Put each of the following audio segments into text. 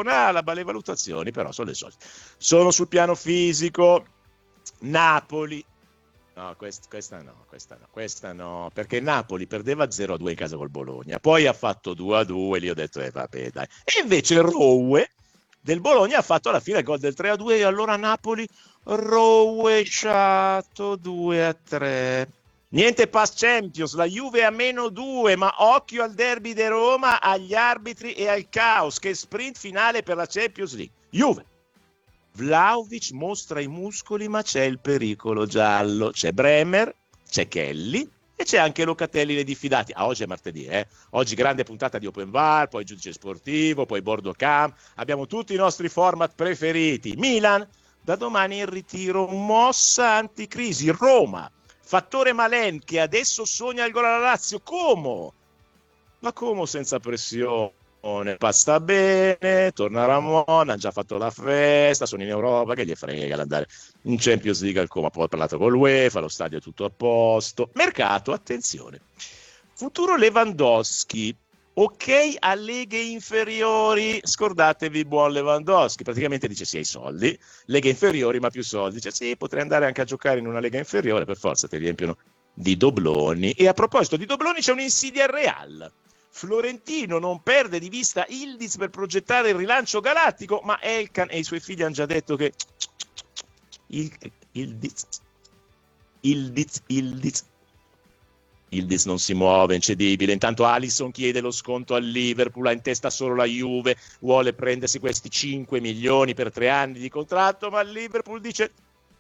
con Alaba, le valutazioni però sono le solite. Sono sul piano fisico. Napoli. No, questa no, perché Napoli perdeva 0-2 in casa col Bologna, poi ha fatto 2-2, lì ho detto vabbè dai. E invece Rowe del Bologna ha fatto alla fine il gol del 3-2 e allora Napoli rovesciato 2-3. Niente pass Champions, la Juve a -2, ma occhio al derby di Roma, agli arbitri e al caos, che sprint finale per la Champions League. Juve. Vlahovic mostra i muscoli, ma c'è il pericolo giallo. C'è Bremer, c'è Kelly e c'è anche Locatelli, le diffidati. Oggi è martedì, Oggi grande puntata di Open VAR, poi giudice sportivo, poi bordo cam. Abbiamo tutti i nostri format preferiti. Milan, da domani in ritiro, mossa anticrisi. Roma, fattore Malen che adesso sogna il gol alla Lazio. Como? Ma Como senza pressione. Sta bene, torna Ramon, hanno già fatto la festa, sono in Europa, che gli frega andare in Champions League al Como, poi ho parlato con l'UEFA, lo stadio è tutto a posto. Mercato, attenzione, futuro Lewandowski, ok a leghe inferiori, scordatevi buon Lewandowski, praticamente dice sì ai soldi, leghe inferiori ma più soldi, dice sì, potrei andare anche a giocare in una lega inferiore, per forza ti riempiono di dobloni. E a proposito di dobloni c'è un'insidia al Real. Florentino non perde di vista Yildiz per progettare il rilancio galattico, ma Elkan e i suoi figli hanno già detto che Yildiz non si muove, incedibile. Intanto Alisson chiede lo sconto al Liverpool, ha in testa solo la Juve, vuole prendersi questi 5 milioni per 3 anni di contratto, ma il Liverpool dice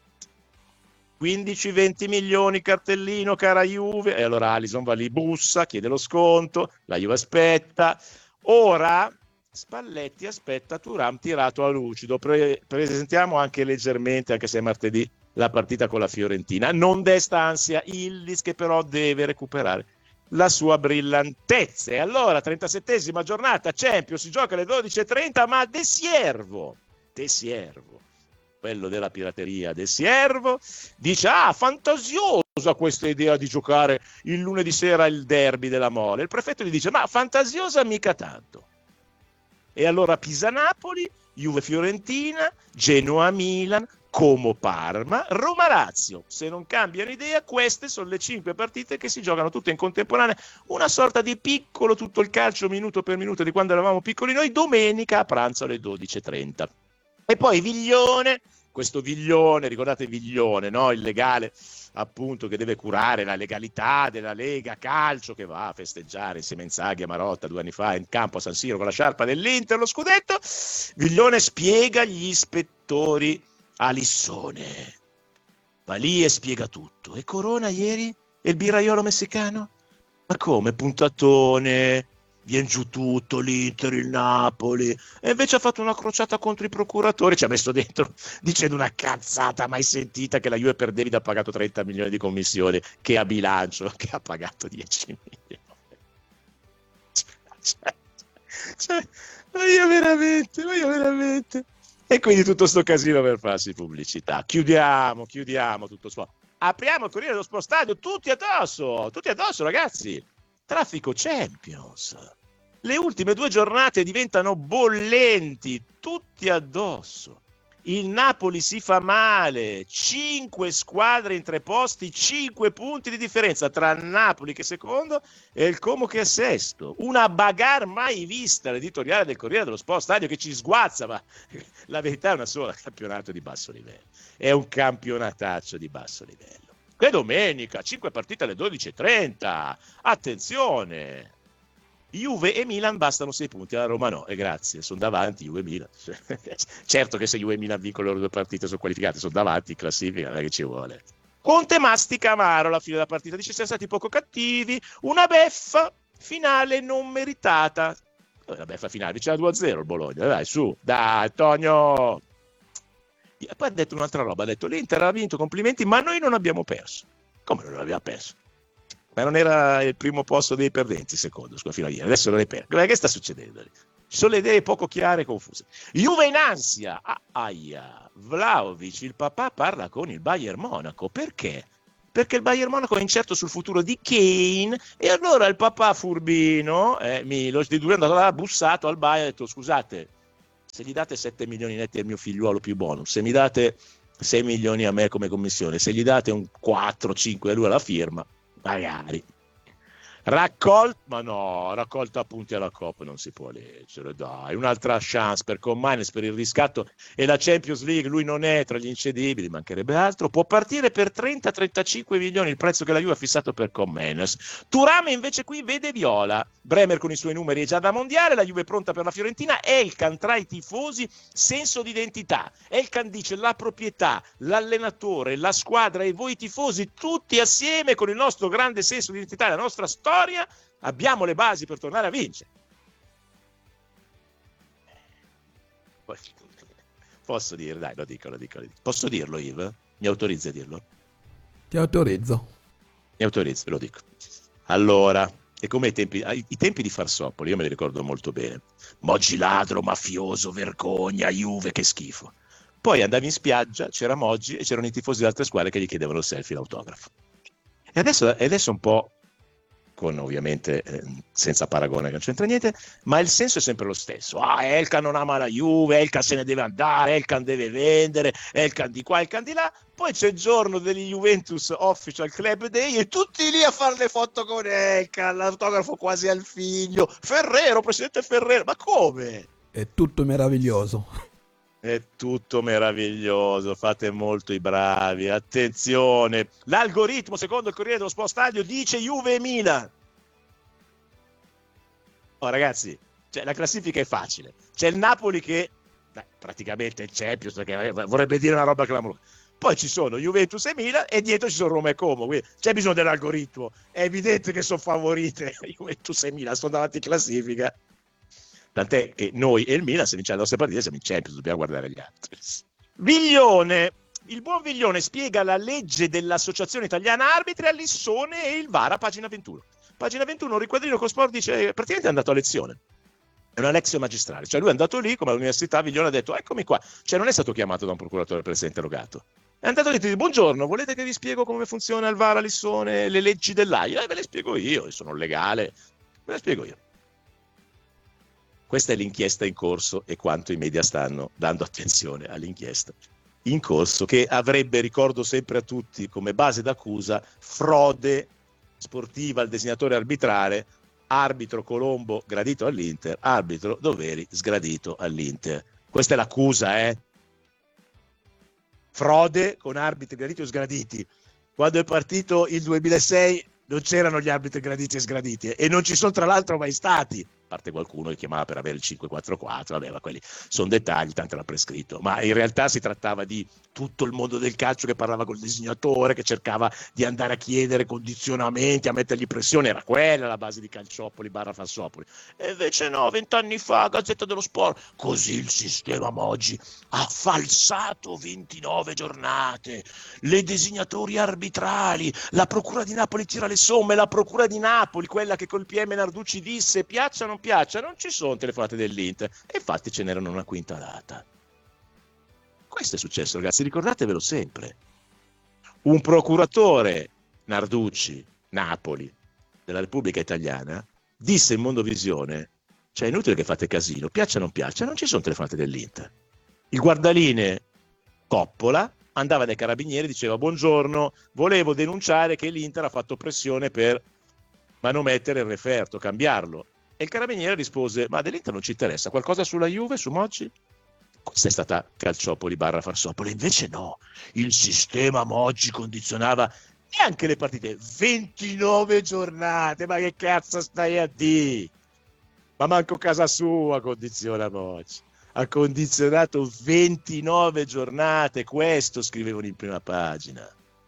15-20 milioni cartellino, cara Juve. E allora Alisson va lì, bussa, chiede lo sconto, la Juve aspetta. Ora Spalletti aspetta Thuram tirato a lucido. Presentiamo anche leggermente, anche se è martedì, la partita con la Fiorentina. Non desta ansia Yildiz, che però deve recuperare la sua brillantezza. E allora 37esima giornata Champions, si gioca alle 12:30, ma De Siervo, quello della pirateria del Siervo, dice fantasiosa questa idea di giocare il lunedì sera il derby della Mole. Il prefetto gli dice ma fantasiosa mica tanto. E allora Pisa-Napoli, Juve-Fiorentina, Genoa-Milan, Como-Parma, Roma-Lazio. Se non cambiano idea, queste sono le 5 partite che si giocano tutte in contemporanea, una sorta di piccolo tutto il calcio minuto per minuto di quando eravamo piccoli noi, domenica a pranzo alle 12:30. E poi Viglione, questo Viglione, ricordate Viglione, no? Il legale appunto che deve curare la legalità della Lega Calcio, che va a festeggiare insieme a Inzaghi e Marotta 2 anni fa in campo a San Siro con la sciarpa dell'Inter, lo scudetto. Viglione spiega gli ispettori a Lissone, va lì e spiega tutto. E Corona ieri? E il birraiolo messicano? Ma come? Puntatone, viene giù tutto, l'Inter, il Napoli, e invece ha fatto una crociata contro i procuratori, ci ha messo dentro dicendo una cazzata mai sentita, che la Juve per David ha pagato 30 milioni di commissione, che a bilancio che ha pagato 10 milioni. Ma io veramente. E quindi tutto sto casino per farsi pubblicità. Chiudiamo tutto sport. Apriamo il Corriere dello Sport Stadio, tutti addosso ragazzi. Traffico Champions. Le ultime 2 giornate diventano bollenti, tutti addosso. Il Napoli si fa male, 5 squadre in 3 posti, 5 punti di differenza tra Napoli che è secondo e il Como che è sesto. Una bagarre mai vista, l'editoriale del Corriere dello Sport Stadio, che ci sguazza, ma la verità è una sola: campionato di basso livello. È un campionataccio di basso livello. E domenica, 5 partite alle 12:30. Attenzione! Juve e Milan bastano 6 punti, alla Roma no, e grazie, sono davanti Juve e Milan. Certo che se Juve e Milan vincono le loro 2 partite sono qualificate, sono davanti in classifica, non è che ci vuole. Conte mastica amaro alla fine della partita, dice siamo stati poco cattivi, una beffa finale non meritata. La beffa finale, diceva 2-0 il Bologna, dai su, dai Tonio. E poi ha detto un'altra roba, ha detto l'Inter ha vinto, complimenti, ma noi non abbiamo perso. Come non abbiamo perso? Ma non era il primo posto dei perdenti, secondo, fino a ieri, adesso non è perso. Che sta succedendo lì? Ci sono le idee poco chiare e confuse. Juve in ansia, Vlahovic, il papà parla con il Bayern Monaco, perché? Perché il Bayern Monaco è incerto sul futuro di Kane, e allora il papà furbino, Milos, di due è andato là, ha bussato al Bayern e ha detto scusate, se gli date 7 milioni netti al mio figliuolo più bonus, se mi date 6 milioni a me come commissione, se gli date un 4-5 a lui alla firma, magari. Raccolta appunti alla Coppa non si può leggere, dai, un'altra chance per Commines per il riscatto e la Champions League, lui non è tra gli incedibili, mancherebbe altro, può partire per 30-35 milioni il prezzo che la Juve ha fissato per Commines. Turame invece qui vede viola, Bremer con i suoi numeri è già da mondiale, la Juve è pronta per la Fiorentina, Elkan tra i tifosi, senso di identità, Elkan dice la proprietà, l'allenatore, la squadra e voi tifosi tutti assieme con il nostro grande senso di identità, la nostra storia, abbiamo le basi per tornare a vincere. Posso dire, dai, lo dico. Posso dirlo, Yves? Mi autorizzi a dirlo? Ti autorizzo. Mi autorizzi, lo dico. Allora, è come i tempi di Farsopoli, io me li ricordo molto bene. Moggi ladro, mafioso, vergogna, Juve, che schifo. Poi andavi in spiaggia, c'era Moggi e c'erano i tifosi di altre squadre che gli chiedevano il selfie, l'autografo. E adesso un po', con ovviamente senza paragone che non c'entra niente, ma il senso è sempre lo stesso. Elkan non ama la Juve, Elkan se ne deve andare, Elkan deve vendere, Elkan di qua, Elkan di là. Poi c'è il giorno degli Juventus Official Club Day e tutti lì a fare le foto con Elkan, l'autografo quasi al figlio. Ferrero, presidente Ferrero, ma come? È tutto meraviglioso. È tutto meraviglioso, fate molto i bravi, attenzione, l'algoritmo secondo il Corriere dello Sport Stadio dice Juve e Milan. Oh ragazzi, cioè, la classifica è facile, c'è il Napoli che praticamente è il Champions, perché vorrebbe dire una roba clamorosa, poi ci sono Juventus e Milan e dietro ci sono Roma e Como, quindi c'è bisogno dell'algoritmo, è evidente che sono favorite Juventus e Milan, sono davanti in classifica. Tant'è che noi e il Milan, se vinciamo le nostre partite, siamo in Champions, dobbiamo guardare gli altri. Viglione, il buon Viglione spiega la legge dell'Associazione Italiana Arbitri a Lissone e il VAR a pagina 21. Pagina 21, un riquadrino con Sport dice, praticamente è andato a lezione. È una lexio magistrale, cioè lui è andato lì come all'università, Viglione ha detto, eccomi qua, cioè non è stato chiamato da un procuratore per essere interrogato. È andato lì e dice, buongiorno, volete che vi spiego come funziona il VAR a Lissone, le leggi dell'AIA? Ve le spiego io sono legale, ve le spiego io. Questa è l'inchiesta in corso e quanto i media stanno dando attenzione all'inchiesta in corso, che avrebbe, ricordo sempre a tutti, come base d'accusa frode sportiva al designatore arbitrale, arbitro Colombo gradito all'Inter, arbitro Doveri sgradito all'Inter. Questa è l'accusa, Frode con arbitri graditi o sgraditi. Quando è partito il 2006 non c'erano gli arbitri graditi e sgraditi e non ci sono tra l'altro mai stati. A parte qualcuno che chiamava per avere il 5-4-4, vabbè, ma quelli sono dettagli, tanto era prescritto, ma in realtà si trattava di tutto il mondo del calcio che parlava col disegnatore, che cercava di andare a chiedere condizionamenti, a mettergli pressione, era quella la base di Calciopoli / Farsopoli. E invece no, 20 anni fa, Gazzetta dello Sport, così il sistema Moggi ha falsato 29 giornate, le designatori arbitrali, la procura di Napoli tira le somme, la procura di Napoli, quella che col PM Narducci disse piaccia o non piaccia, non ci sono telefonate dell'Inter, e infatti ce n'erano una quintalata. Questo è successo, ragazzi, ricordatevelo sempre. Un procuratore, Narducci, Napoli, della Repubblica Italiana, disse in Mondovisione, cioè è inutile che fate casino, piaccia o non piaccia, non ci sono telefonate dell'Inter. Il guardaline Coppola andava dai carabinieri e diceva buongiorno, volevo denunciare che l'Inter ha fatto pressione per manomettere il referto, cambiarlo. E il carabiniere rispose, ma dell'Inter non ci interessa, qualcosa sulla Juve, su Moggi? Questa è stata Calciopoli / Farsopoli, invece no, il sistema Moggi condizionava neanche le partite, 29 giornate, ma che cazzo stai a dire? Ma manco casa sua condiziona Moggi, ha condizionato 29 giornate, questo scrivevano in prima pagina.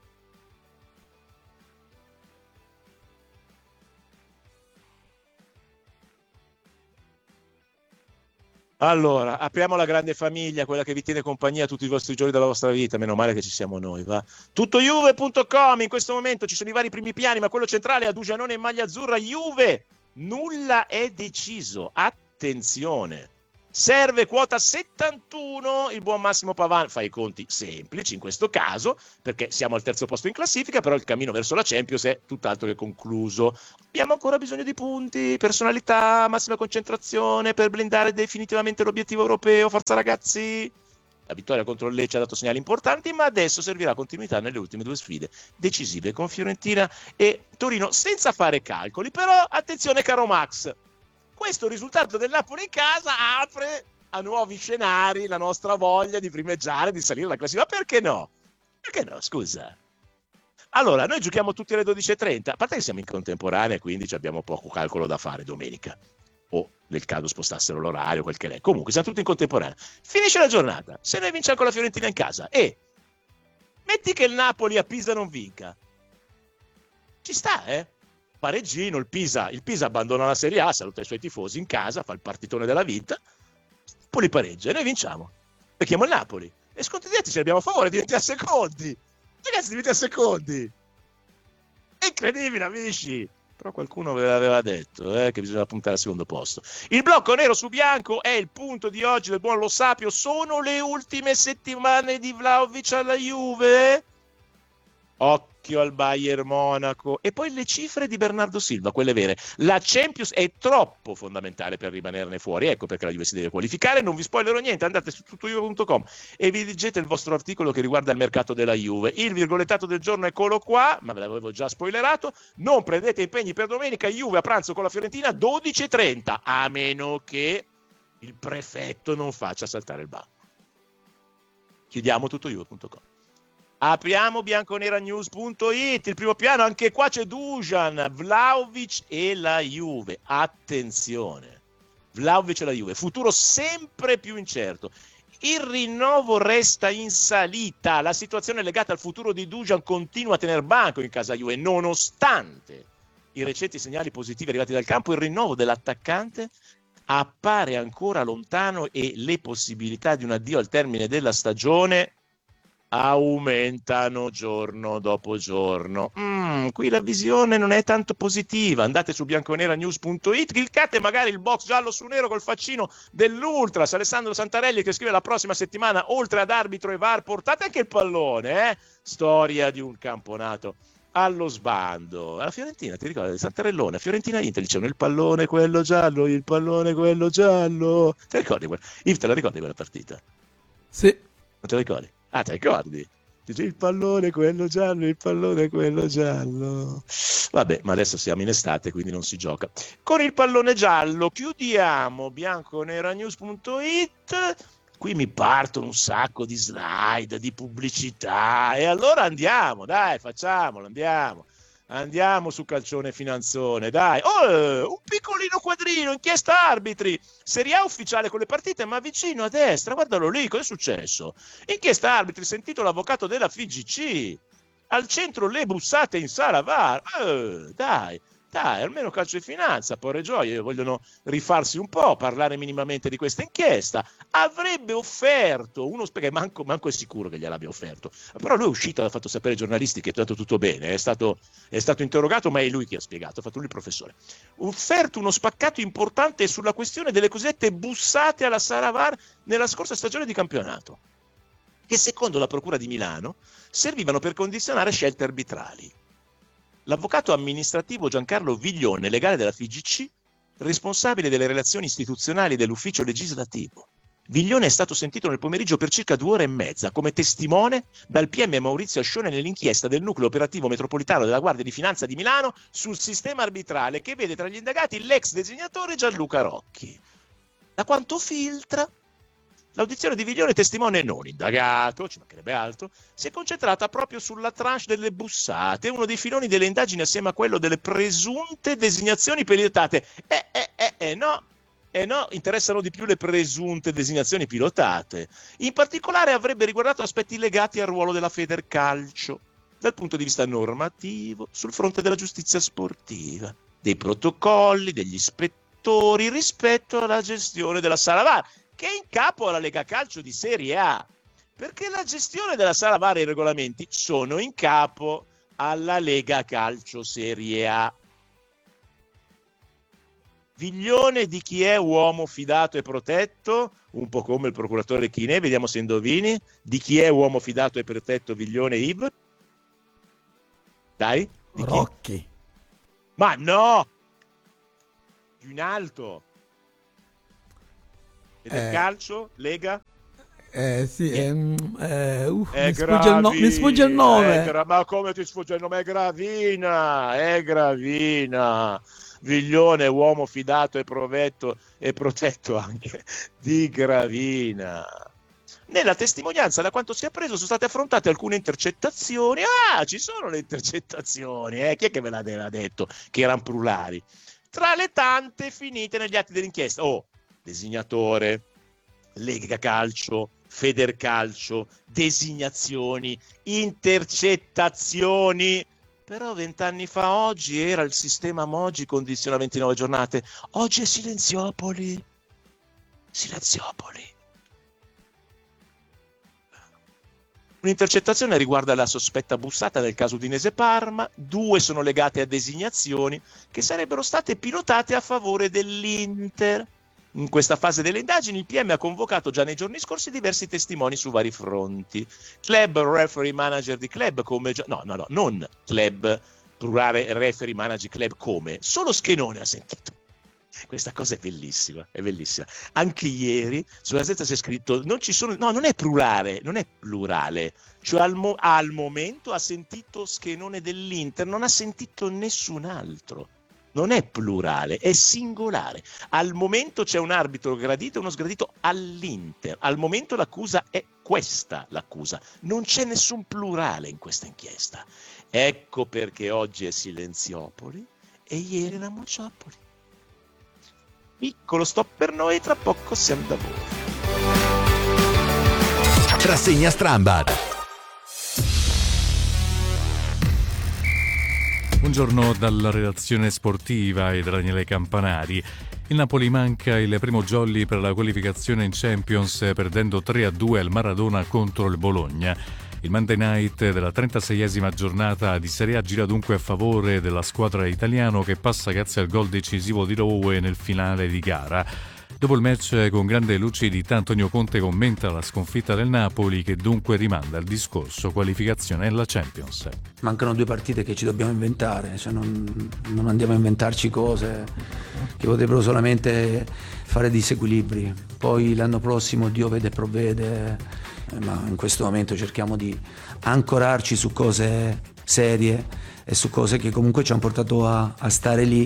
Allora, apriamo la grande famiglia, quella che vi tiene compagnia tutti i vostri giorni della vostra vita, meno male che ci siamo noi, va. Tuttojuve.com, in questo momento ci sono i vari primi piani, ma quello centrale è Adugianone in maglia azzurra, Juve, nulla è deciso, attenzione, Serve quota 71 il buon Massimo Pavano, fa i conti semplici in questo caso, perché siamo al terzo posto in classifica, però il cammino verso la Champions è tutt'altro che concluso. Abbiamo ancora bisogno di punti, personalità, massima concentrazione per blindare definitivamente l'obiettivo europeo. Forza ragazzi! La vittoria contro il Lecce ha dato segnali importanti, ma adesso servirà continuità nelle ultime due sfide decisive con Fiorentina e Torino, senza fare calcoli. Però attenzione caro Max, questo risultato del Napoli in casa apre a nuovi scenari la nostra voglia di primeggiare, di salire la classifica. Perché no? Perché no, scusa? Allora, noi giochiamo tutti alle 12:30, a parte che siamo in contemporanea, quindi abbiamo poco calcolo da fare domenica, o nel caso spostassero l'orario, quel che è. Comunque, siamo tutti in contemporanea. Finisce la giornata, se noi vinciamo con la Fiorentina in casa, e metti che il Napoli a Pisa non vinca. Ci sta, pareggino, il Pisa abbandona la Serie A, saluta i suoi tifosi in casa, fa il partitone della vita, poi li pareggia e noi vinciamo. Becchiamo il Napoli e sconti diretti ce l'abbiamo a favore, diventi a secondi. Ragazzi, diventi a secondi. È incredibile, amici. Però qualcuno ve l'aveva detto che bisogna puntare al secondo posto. Il blocco nero su bianco è il punto di oggi del buon Lo Sapio. Sono le ultime settimane di Vlahovic alla Juve. Occhio al Bayern Monaco. E poi le cifre di Bernardo Silva, quelle vere. La Champions è troppo fondamentale per rimanerne fuori. Ecco perché la Juve si deve qualificare. Non vi spoilerò niente, andate su tuttojuve.com e vi leggete il vostro articolo che riguarda il mercato della Juve. Il virgolettato del giorno, eccolo qua, ma ve l'avevo già spoilerato. Non prendete impegni per domenica. Juve a pranzo con la Fiorentina 12:30, a meno che il prefetto non faccia saltare il banco. Chiudiamo tuttojuve.com. Apriamo bianconeranews.it, il primo piano, anche qua c'è Dusan, Vlahovic e la Juve. Attenzione, Vlahovic e la Juve, futuro sempre più incerto. Il rinnovo resta in salita, la situazione legata al futuro di Dusan continua a tener banco in casa Juve, nonostante i recenti segnali positivi arrivati dal campo. Il rinnovo dell'attaccante appare ancora lontano e le possibilità di un addio al termine della stagione aumentano giorno dopo giorno. Qui la visione non è tanto positiva. Andate su bianconeranews.it, cliccate magari il box giallo su nero col faccino dell'Ultras Alessandro Santarelli che scrive: la prossima settimana oltre ad arbitro e VAR portate anche il pallone, storia di un campionato allo sbando. La Fiorentina, ti ricordi? Santarellone, Fiorentina Inter, dicevano il pallone quello giallo, il pallone quello giallo. Te ricordi quella? Yves, te la ricordi quella partita? Sì. Non te la ricordi? Ah, te ricordi? Dice il pallone quello giallo, il pallone quello giallo. Vabbè, ma adesso siamo in estate, quindi non si gioca. Con il pallone giallo chiudiamo bianconeranews.it. Qui mi partono un sacco di slide, di pubblicità, e allora andiamo, dai, facciamolo, andiamo su Calcione Finanzone, dai. Un piccolino quadrino, inchiesta arbitri, Serie A ufficiale con le partite, ma vicino a destra, guardalo lì, cosa è successo? Inchiesta arbitri, sentito l'avvocato della FIGC, al centro le bussate in sala VAR. Dai, almeno Calcio e Finanza, porre gioia, vogliono rifarsi un po', parlare minimamente di questa inchiesta. Avrebbe offerto uno, perché manco è sicuro che gliel'abbia offerto, però lui è uscito, ha fatto sapere ai giornalisti che è stato tutto bene, è stato interrogato, ma è lui che ha spiegato, ha fatto lui il professore. Offerto uno spaccato importante sulla questione delle cosiddette bussate alla sala VAR nella scorsa stagione di campionato, che secondo la Procura di Milano servivano per condizionare scelte arbitrali. L'avvocato amministrativo Giancarlo Viglione, legale della FIGC, responsabile delle relazioni istituzionali dell'ufficio legislativo. Viglione è stato sentito nel pomeriggio per circa 2 ore e mezza come testimone dal PM Maurizio Ascione nell'inchiesta del nucleo operativo metropolitano della Guardia di Finanza di Milano sul sistema arbitrale, che vede tra gli indagati l'ex designatore Gianluca Rocchi. Da quanto filtra, l'audizione di Viglione, testimone non indagato, ci mancherebbe altro, si è concentrata proprio sulla tranche delle bussate, uno dei filoni delle indagini assieme a quello delle presunte designazioni pilotate. No, interessano di più le presunte designazioni pilotate. In particolare avrebbe riguardato aspetti legati al ruolo della Federcalcio dal punto di vista normativo sul fronte della giustizia sportiva, dei protocolli, degli ispettori rispetto alla gestione della sala VAR, che è in capo alla Lega Calcio di Serie A, perché la gestione della sala VAR e i regolamenti sono in capo alla Lega Calcio Serie A. Viglione di chi è uomo fidato e protetto, un po' come il procuratore Chinè, vediamo se indovini. Di chi è uomo fidato e protetto Viglione Yves? Dai, di chi? Rocchi. Ma no! Più in alto. E del calcio? Lega? Sì, È mi sfugge il nome. ma come ti sfugge il nome? È Gravina. Viglione, uomo fidato e protetto anche di Gravina. Nella testimonianza, da quanto si è preso, sono state affrontate alcune intercettazioni. Ci sono le intercettazioni, chi è che ve l'aveva detto che erano plurali? Tra le tante finite negli atti dell'inchiesta. Designatore, Lega Calcio, Federcalcio, designazioni, intercettazioni. Però 20 anni fa oggi era il sistema Moggi, condiziona 29 giornate. Oggi è Silenziopoli. Un'intercettazione riguarda la sospetta bussata nel caso Udinese Parma, 2 sono legate a designazioni che sarebbero state pilotate a favore dell'Inter. In questa fase delle indagini il PM ha convocato già nei giorni scorsi diversi testimoni su vari fronti. Club, referee, manager di club come... non club, plurale, referee, manager, club come. Solo Schenone ha sentito. Questa cosa è bellissima. Anche ieri sulla Gazzetta si è scritto non è plurale, cioè al momento ha sentito Schenone dell'Inter, non ha sentito nessun altro. Non è plurale, è singolare. Al momento c'è un arbitro gradito e uno sgradito all'Inter. Al momento l'accusa è questa, non c'è nessun plurale in questa inchiesta. Ecco perché oggi è Silenziopoli e ieri era Mociopoli. Piccolo stop per noi, tra poco siamo da voi. Rassegna Strambad. Buongiorno dalla redazione sportiva e da Daniele Campanari. Il Napoli manca il primo jolly per la qualificazione in Champions, perdendo 3-2 al Maradona contro il Bologna. Il Monday Night della 36esima giornata di Serie A gira dunque a favore della squadra italiana che passa grazie al gol decisivo di Rowe nel finale di gara. Dopo il match, con grande lucidità, Antonio Conte commenta la sconfitta del Napoli, che dunque rimanda il discorso qualificazione alla Champions. Mancano 2 partite che ci dobbiamo inventare, cioè non andiamo a inventarci cose che potrebbero solamente fare disequilibri. Poi l'anno prossimo Dio vede e provvede, ma in questo momento cerchiamo di ancorarci su cose serie e su cose che comunque ci hanno portato a stare lì.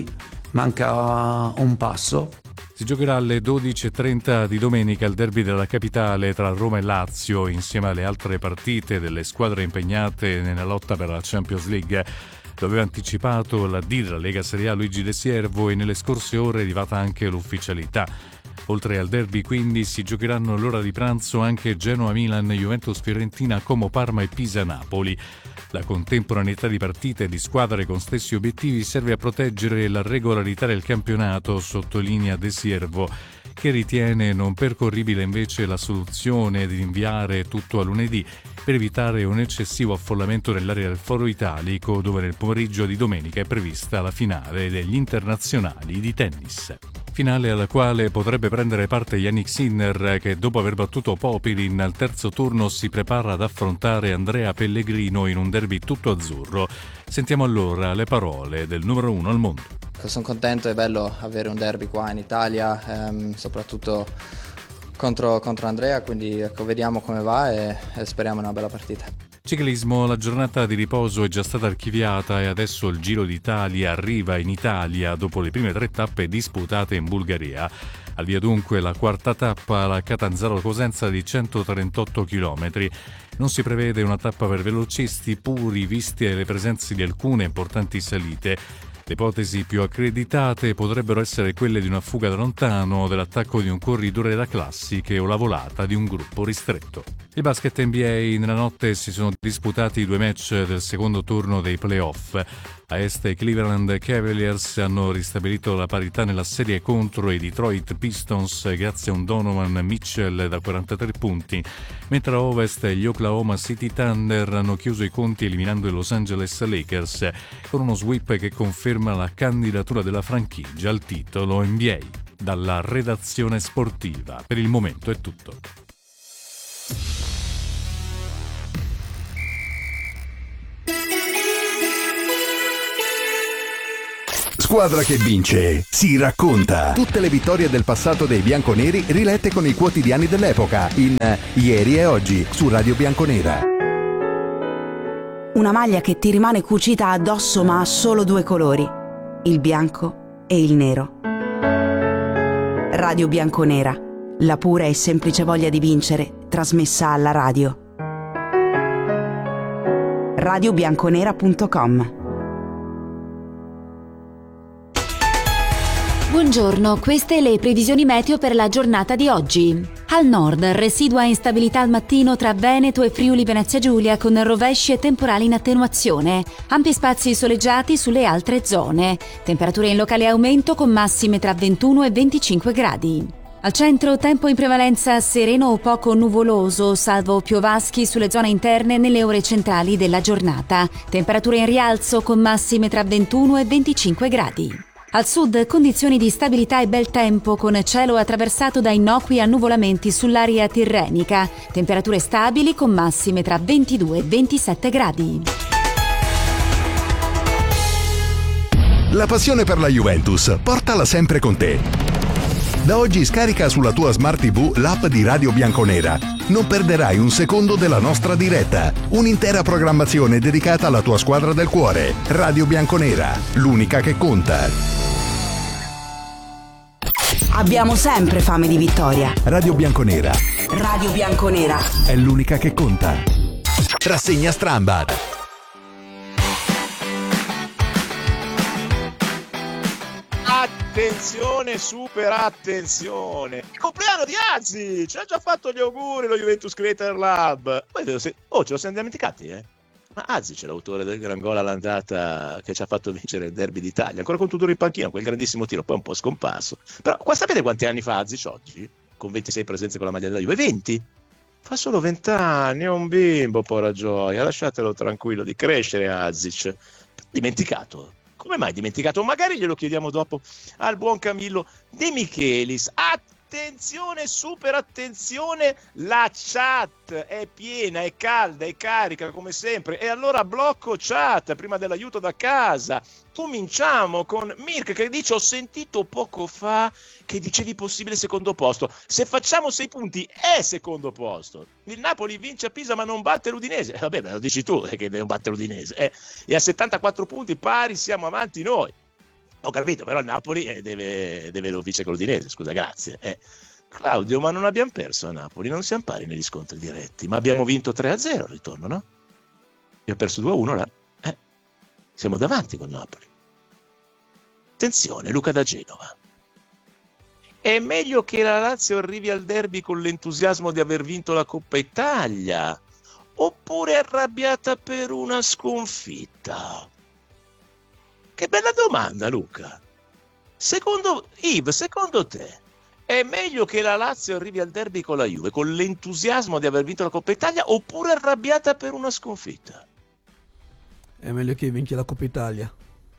Manca un passo. Si giocherà alle 12.30 di domenica il derby della capitale tra Roma e Lazio, insieme alle altre partite delle squadre impegnate nella lotta per la Champions League. Lo aveva anticipato la D della Lega Serie A Luigi De Siervo e nelle scorse ore è arrivata anche l'ufficialità. Oltre al derby quindi si giocheranno all'ora di pranzo anche Genoa-Milan, Juventus-Fiorentina, Como-Parma e Pisa-Napoli. La contemporaneità di partite e di squadre con stessi obiettivi serve a proteggere la regolarità del campionato, sottolinea De Siervo, che ritiene non percorribile invece la soluzione di rinviare tutto a lunedì per evitare un eccessivo affollamento nell'area del Foro Italico, dove nel pomeriggio di domenica è prevista la finale degli internazionali di tennis. Finale alla quale potrebbe prendere parte Yannick Sinner, che dopo aver battuto Popilin al terzo turno si prepara ad affrontare Andrea Pellegrino in un derby tutto azzurro. Sentiamo allora le parole del numero 1 al mondo. Sono contento, è bello avere un derby qua in Italia, soprattutto contro Andrea, quindi vediamo come va e speriamo una bella partita. Ciclismo, la giornata di riposo è già stata archiviata e adesso il Giro d'Italia arriva in Italia dopo le prime 3 tappe disputate in Bulgaria. Al via dunque la quarta tappa, la Catanzaro-Cosenza di 138 km. Non si prevede una tappa per velocisti puri, viste le presenze di alcune importanti salite. Le ipotesi più accreditate potrebbero essere quelle di una fuga da lontano, dell'attacco di un corridore da classiche o la volata di un gruppo ristretto. Il basket NBA, nella notte si sono disputati 2 match del secondo turno dei playoff. A est i Cleveland Cavaliers hanno ristabilito la parità nella serie contro i Detroit Pistons grazie a un Donovan Mitchell da 43 punti, mentre a ovest gli Oklahoma City Thunder hanno chiuso i conti eliminando i Los Angeles Lakers con uno sweep che conferma la candidatura della franchigia al titolo NBA. Dalla redazione sportiva, per il momento è tutto. Squadra che vince si racconta. Tutte le vittorie del passato dei bianconeri rilette con i quotidiani dell'epoca in Ieri e Oggi su Radio Bianconera. Una maglia che ti rimane cucita addosso ma ha solo 2 colori, il bianco e il nero. Radio Bianconera, la pura e semplice voglia di vincere trasmessa alla radio. radiobianconera.com. Buongiorno, queste le previsioni meteo per la giornata di oggi. Al nord, residua instabilità al mattino tra Veneto e Friuli Venezia Giulia con rovesci e temporali in attenuazione. Ampi spazi soleggiati sulle altre zone. Temperature in locale aumento con massime tra 21 e 25 gradi. Al centro, tempo in prevalenza sereno o poco nuvoloso, salvo piovaschi sulle zone interne nelle ore centrali della giornata. Temperature in rialzo con massime tra 21 e 25 gradi. Al sud condizioni di stabilità e bel tempo con cielo attraversato da innocui annuvolamenti sull'area tirrenica, temperature stabili con massime tra 22 e 27 gradi. La passione per la Juventus, portala sempre con te. Da oggi scarica sulla tua Smart TV l'app di Radio Bianconera. Non perderai un secondo della nostra diretta. Un'intera programmazione dedicata alla tua squadra del cuore. Radio Bianconera, l'unica che conta. Abbiamo sempre fame di vittoria. Radio Bianconera Radio Bianconera è l'unica che conta. Rassegna Strambad. Attenzione, super attenzione. Il compleanno di Azzi, ci ha già fatto gli auguri lo Juventus Creator Lab. Ce lo siamo dimenticati, Ma Azzi c'è l'autore del gran gol all'andata che ci ha fatto vincere il derby d'Italia, ancora con Tudor in panchina, quel grandissimo tiro, poi un po' scomparso. Però qua sapete quanti anni fa Azzi oggi? Con 26 presenze con la maglia della Juve? 20? Fa solo 20 anni, è un bimbo, porra gioia, lasciatelo tranquillo di crescere Azic. Dimenticato. Come mai dimenticato? Magari glielo chiediamo dopo al buon Camillo De Michelis. Attenzione, super attenzione, la chat è piena, è calda, è carica come sempre. E allora blocco chat prima dell'aiuto da casa. Cominciamo con Mirk che dice: ho sentito poco fa che dicevi possibile secondo posto. Se facciamo 6 punti è secondo posto. Il Napoli vince a Pisa ma non batte l'Udinese. Vabbè, me lo dici tu che non batte l'Udinese. E a 74 punti pari siamo avanti noi. Ho capito, però il Napoli deve lo vince con l'Udinese, scusa, grazie. Claudio, ma non abbiamo perso a Napoli, non siamo pari negli scontri diretti, ma abbiamo vinto 3-0 al ritorno, no? Abbiamo perso 2-1 là. Siamo davanti con Napoli. Attenzione, Luca da Genova. È meglio che la Lazio arrivi al derby con l'entusiasmo di aver vinto la Coppa Italia, oppure arrabbiata per una sconfitta? Che bella domanda, Luca. Secondo te è meglio che la Lazio arrivi al derby con la Juve con l'entusiasmo di aver vinto la Coppa Italia oppure arrabbiata per una sconfitta? È meglio che vince la Coppa Italia.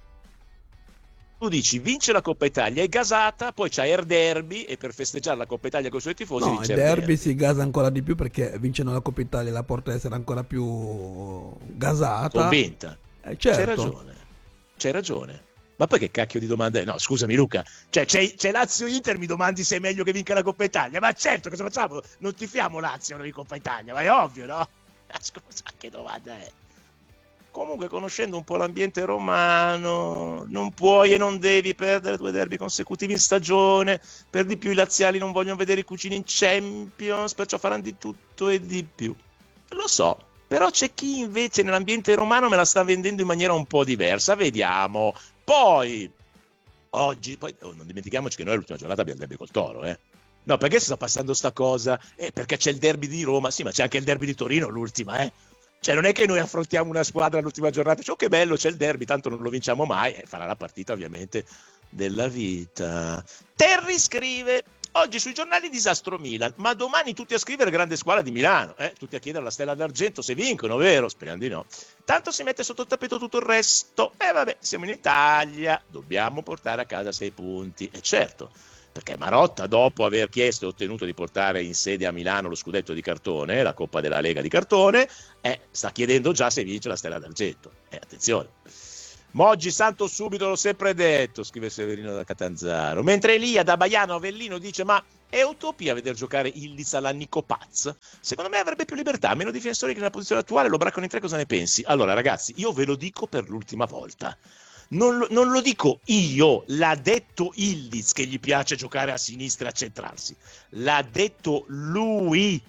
Tu dici vince la Coppa Italia, è gasata, poi c'ha il derby e per festeggiare la Coppa Italia con i suoi tifosi No, vince il derby si gasa ancora di più perché vincendo la Coppa Italia la porta a essere ancora più gasata. Convinta. Certo. C'hai ragione. Ma poi che cacchio di domanda è? No, scusami Luca, cioè c'è Lazio-Inter, mi domandi se è meglio che vinca la Coppa Italia? Ma certo, cosa facciamo? Non tifiamo Lazio noi in Coppa Italia, ma è ovvio, no? Scusa, che domanda è? Comunque, conoscendo un po' l'ambiente romano, non puoi e non devi perdere 2 derby consecutivi in stagione. Per di più i laziali non vogliono vedere i cugini in Champions, perciò faranno di tutto e di più. Lo so, però c'è chi invece nell'ambiente romano me la sta vendendo in maniera un po' diversa. Vediamo. Poi, oggi, non dimentichiamoci che noi all'ultima giornata abbiamo il derby col Toro, No, perché sta passando sta cosa? Perché c'è il derby di Roma, sì, ma c'è anche il derby di Torino l'ultima, Cioè non è che noi affrontiamo una squadra all'ultima giornata, che bello, c'è il derby, tanto non lo vinciamo mai, farà la partita ovviamente della vita. Terry scrive: oggi sui giornali disastro Milan, ma domani tutti a scrivere grande squadra di Milano, tutti a chiedere la stella d'argento se vincono, vero? Speriamo di no. Tanto si mette sotto il tappeto tutto il resto. Vabbè, siamo in Italia, dobbiamo portare a casa 6 punti. E certo, perché Marotta, dopo aver chiesto e ottenuto di portare in sede a Milano lo scudetto di cartone, la Coppa della Lega di cartone, sta chiedendo già se vince la stella d'argento. Attenzione. Moggi santo subito, l'ho sempre detto, scrive Severino da Catanzaro. Mentre Elia da Baiano Avellino dice: ma è utopia veder giocare Ildiz alla Nico Paz? Secondo me avrebbe più libertà, meno difensori che nella posizione attuale, lo braccano in 3, cosa ne pensi? Allora ragazzi, io ve lo dico per l'ultima volta. Non lo dico io, l'ha detto Ildiz che gli piace giocare a sinistra e a centrarsi. L'ha detto lui.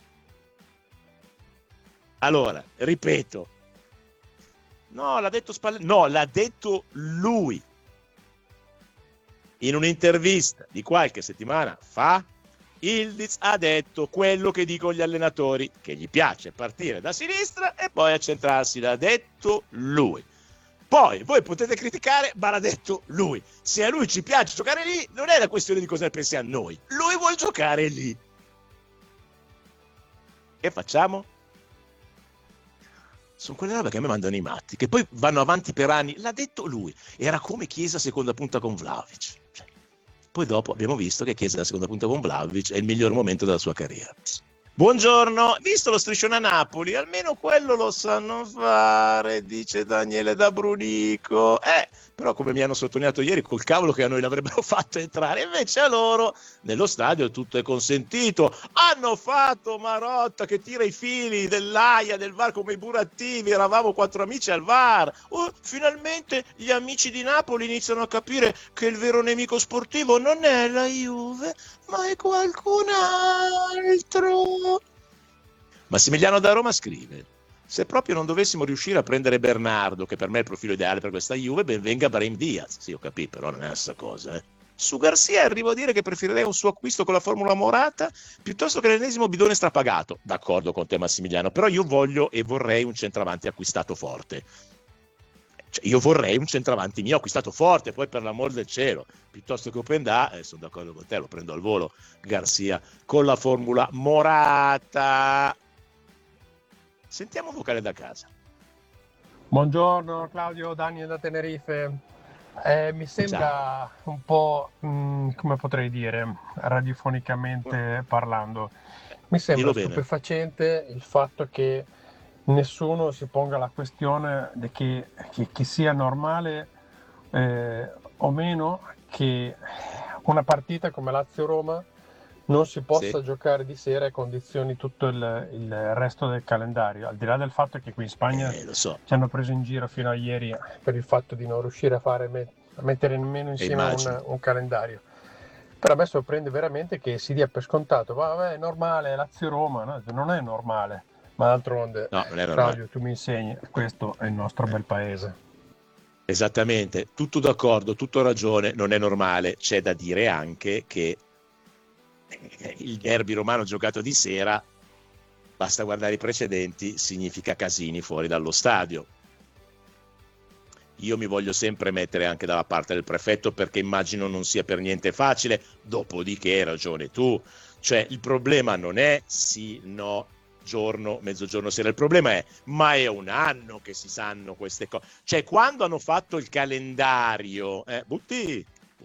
Allora, ripeto. No, l'ha detto Spalletti. No, l'ha detto lui. In un'intervista di qualche settimana fa, Ildiz ha detto quello che dicono gli allenatori, che gli piace partire da sinistra e poi accentrarsi. L'ha detto lui. Poi voi potete criticare, ma l'ha detto lui. Se a lui ci piace giocare lì, non è la questione di cosa ne pensiamo noi. Lui vuole giocare lì. Che facciamo? Sono quelle robe che a me mandano i matti, che poi vanno avanti per anni. L'ha detto lui. Era come Chiesa seconda punta con Vlahovic. Poi dopo abbiamo visto che Chiesa la seconda punta con Vlahovic è il miglior momento della sua carriera. Buongiorno, visto lo striscione a Napoli, almeno quello lo sanno fare, dice Daniele da Brunico. Però come mi hanno sottolineato ieri, col cavolo che a noi l'avrebbero fatto entrare, invece a loro nello stadio tutto è consentito. Hanno fatto Marotta che tira i fili dell'AIA, del VAR come i burattivi, eravamo 4 amici al VAR. Finalmente gli amici di Napoli iniziano a capire che il vero nemico sportivo non è la Juve, ma è qualcun altro. Massimiliano da Roma scrive: se proprio non dovessimo riuscire a prendere Bernardo, che per me è il profilo ideale per questa Juve, ben venga Brahim Diaz. Sì, ho capito, però non è la stessa cosa. Su Garcia arrivo a dire che preferirei un suo acquisto con la formula Morata piuttosto che l'ennesimo bidone strapagato. D'accordo con te Massimiliano, però io voglio e vorrei un centravanti acquistato forte. Cioè, io vorrei un centravanti mio acquistato forte, poi per l'amor del cielo, piuttosto che Openda, sono d'accordo con te, lo prendo al volo Garcia con la formula Morata. Sentiamo un vocale da casa. Buongiorno Claudio, Daniel da Tenerife. Mi sembra un po', come potrei dire, radiofonicamente parlando, mi sembra stupefacente il fatto che nessuno si ponga la questione di che sia normale o meno che una partita come Lazio-Roma non si possa giocare di sera e condizioni tutto il resto del calendario, al di là del fatto che qui in Spagna ci hanno preso in giro fino a ieri per il fatto di non riuscire a mettere nemmeno insieme un calendario. Però a me sorprende veramente che si dia per scontato, vabbè, è normale, Lazio-Roma, no? Non è normale, ma d'altronde, no, Claudio, tu mi insegni, questo è il nostro bel paese. Esattamente, tutto d'accordo, tutto ragione, non è normale. C'è da dire anche che il derby romano giocato di sera, basta guardare i precedenti, significa casini fuori dallo stadio. Io mi voglio sempre mettere anche dalla parte del prefetto, perché immagino non sia per niente facile. Dopodiché hai ragione tu, cioè il problema non è sì, no, giorno, mezzogiorno, sera. Il problema è, ma è un anno che si sanno queste cose. Cioè quando hanno fatto il calendario, butti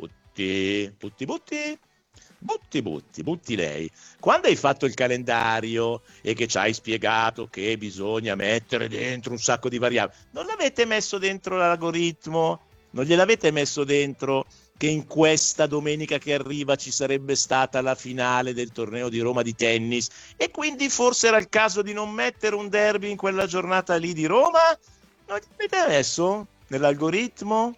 lei. Quando hai fatto il calendario e che ci hai spiegato che bisogna mettere dentro un sacco di variabili, non l'avete messo dentro l'algoritmo? Non gliel'avete messo dentro che in questa domenica che arriva ci sarebbe stata la finale del torneo di Roma di tennis e quindi forse era il caso di non mettere un derby in quella giornata lì di Roma? Non l'avete messo nell'algoritmo?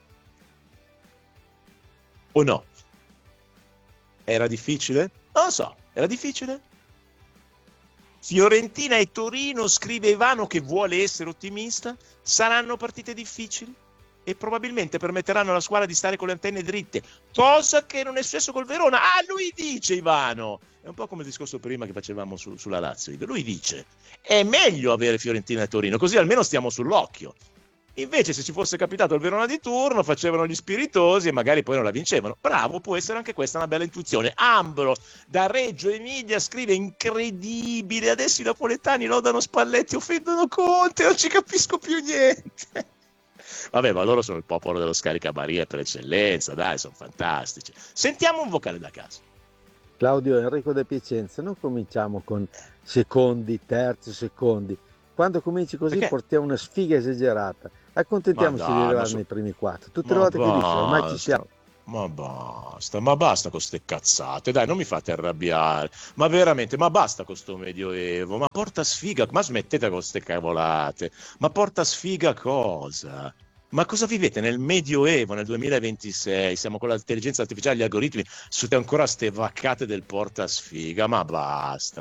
O no? Era difficile? Non lo so, era difficile? Fiorentina e Torino, scrive Ivano che vuole essere ottimista. Saranno partite difficili? e probabilmente permetteranno alla squadra di stare con le antenne dritte, cosa che non è successo col Verona. Lui dice, Ivano, è un po' come il discorso prima che facevamo sulla Lazio, lui dice è meglio avere Fiorentina e Torino, così almeno stiamo sull'occhio. Invece se ci fosse capitato il Verona di turno facevano gli spiritosi e magari poi non la vincevano. Bravo, può essere anche questa una bella intuizione. Ambro da Reggio Emilia scrive: incredibile, adesso i napoletani lodano Spalletti, offendono Conte, non ci capisco più niente. Vabbè, ma loro sono il popolo dello scaricabarile per eccellenza, dai, sono fantastici. Sentiamo un vocale da casa. Claudio, Enrico De Piacenza, non cominciamo con secondi, terzi, secondi. Quando cominci così portiamo una sfiga esagerata. Accontentiamoci di arrivare nei primi 4. Tutte le volte che dici, ormai ci siamo. Ma basta con ste cazzate, dai, non mi fate arrabbiare, ma veramente, ma basta con sto medioevo, ma porta sfiga, ma smettete con ste cavolate, ma porta sfiga cosa? Ma cosa vivete nel medioevo, nel 2026, siamo con l'intelligenza artificiale, gli algoritmi, siete ancora ste vaccate del porta sfiga, ma basta,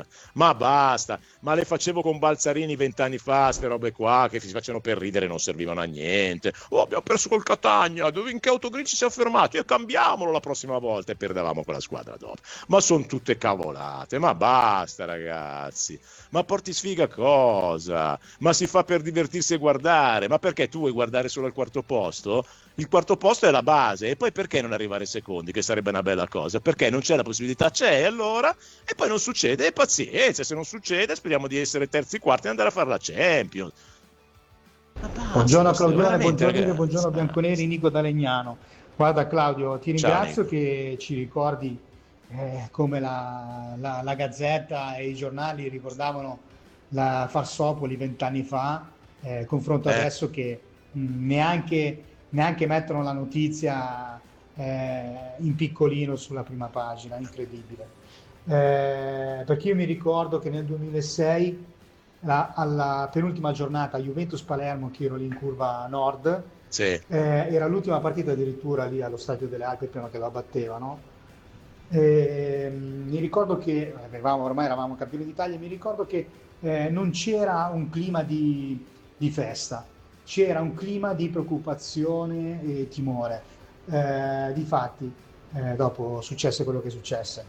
ma le facevo con Balzarini 20 anni fa, ste robe qua che si facevano per ridere, non servivano a niente. Abbiamo perso col Catania, in che autogrill ci siamo fermati, e cambiamolo la prossima volta, e perdevamo quella squadra dopo. Ma sono tutte cavolate, ma basta ragazzi, ma porti sfiga cosa? Ma si fa per divertirsi e guardare, ma perché tu vuoi guardare solo al quarto posto? Il quarto posto è la base, e poi perché non arrivare secondi, che sarebbe una bella cosa? Perché non c'è la possibilità? C'è, allora, e poi non succede, e pazienza, se non succede speriamo di essere terzi, quarti e andare a fare la Champions. Buongiorno Claudione, buongiorno Bianconeri, Nico da Legnano. Guarda Claudio, ti ringrazio che ci ricordi come la Gazzetta e i giornali ricordavano la Farsopoli 20 anni fa, confronto adesso che neanche mettono la notizia in piccolino sulla prima pagina, incredibile. Perché io mi ricordo che nel 2006 alla penultima giornata Juventus-Palermo, che ero lì in curva nord, era l'ultima partita addirittura lì allo Stadio delle Alpi prima che la battevano. Mi ricordo che ormai eravamo campioni d'Italia, mi ricordo che non c'era un clima di festa, c'era un clima di preoccupazione e timore. Difatti, dopo successe quello che successe,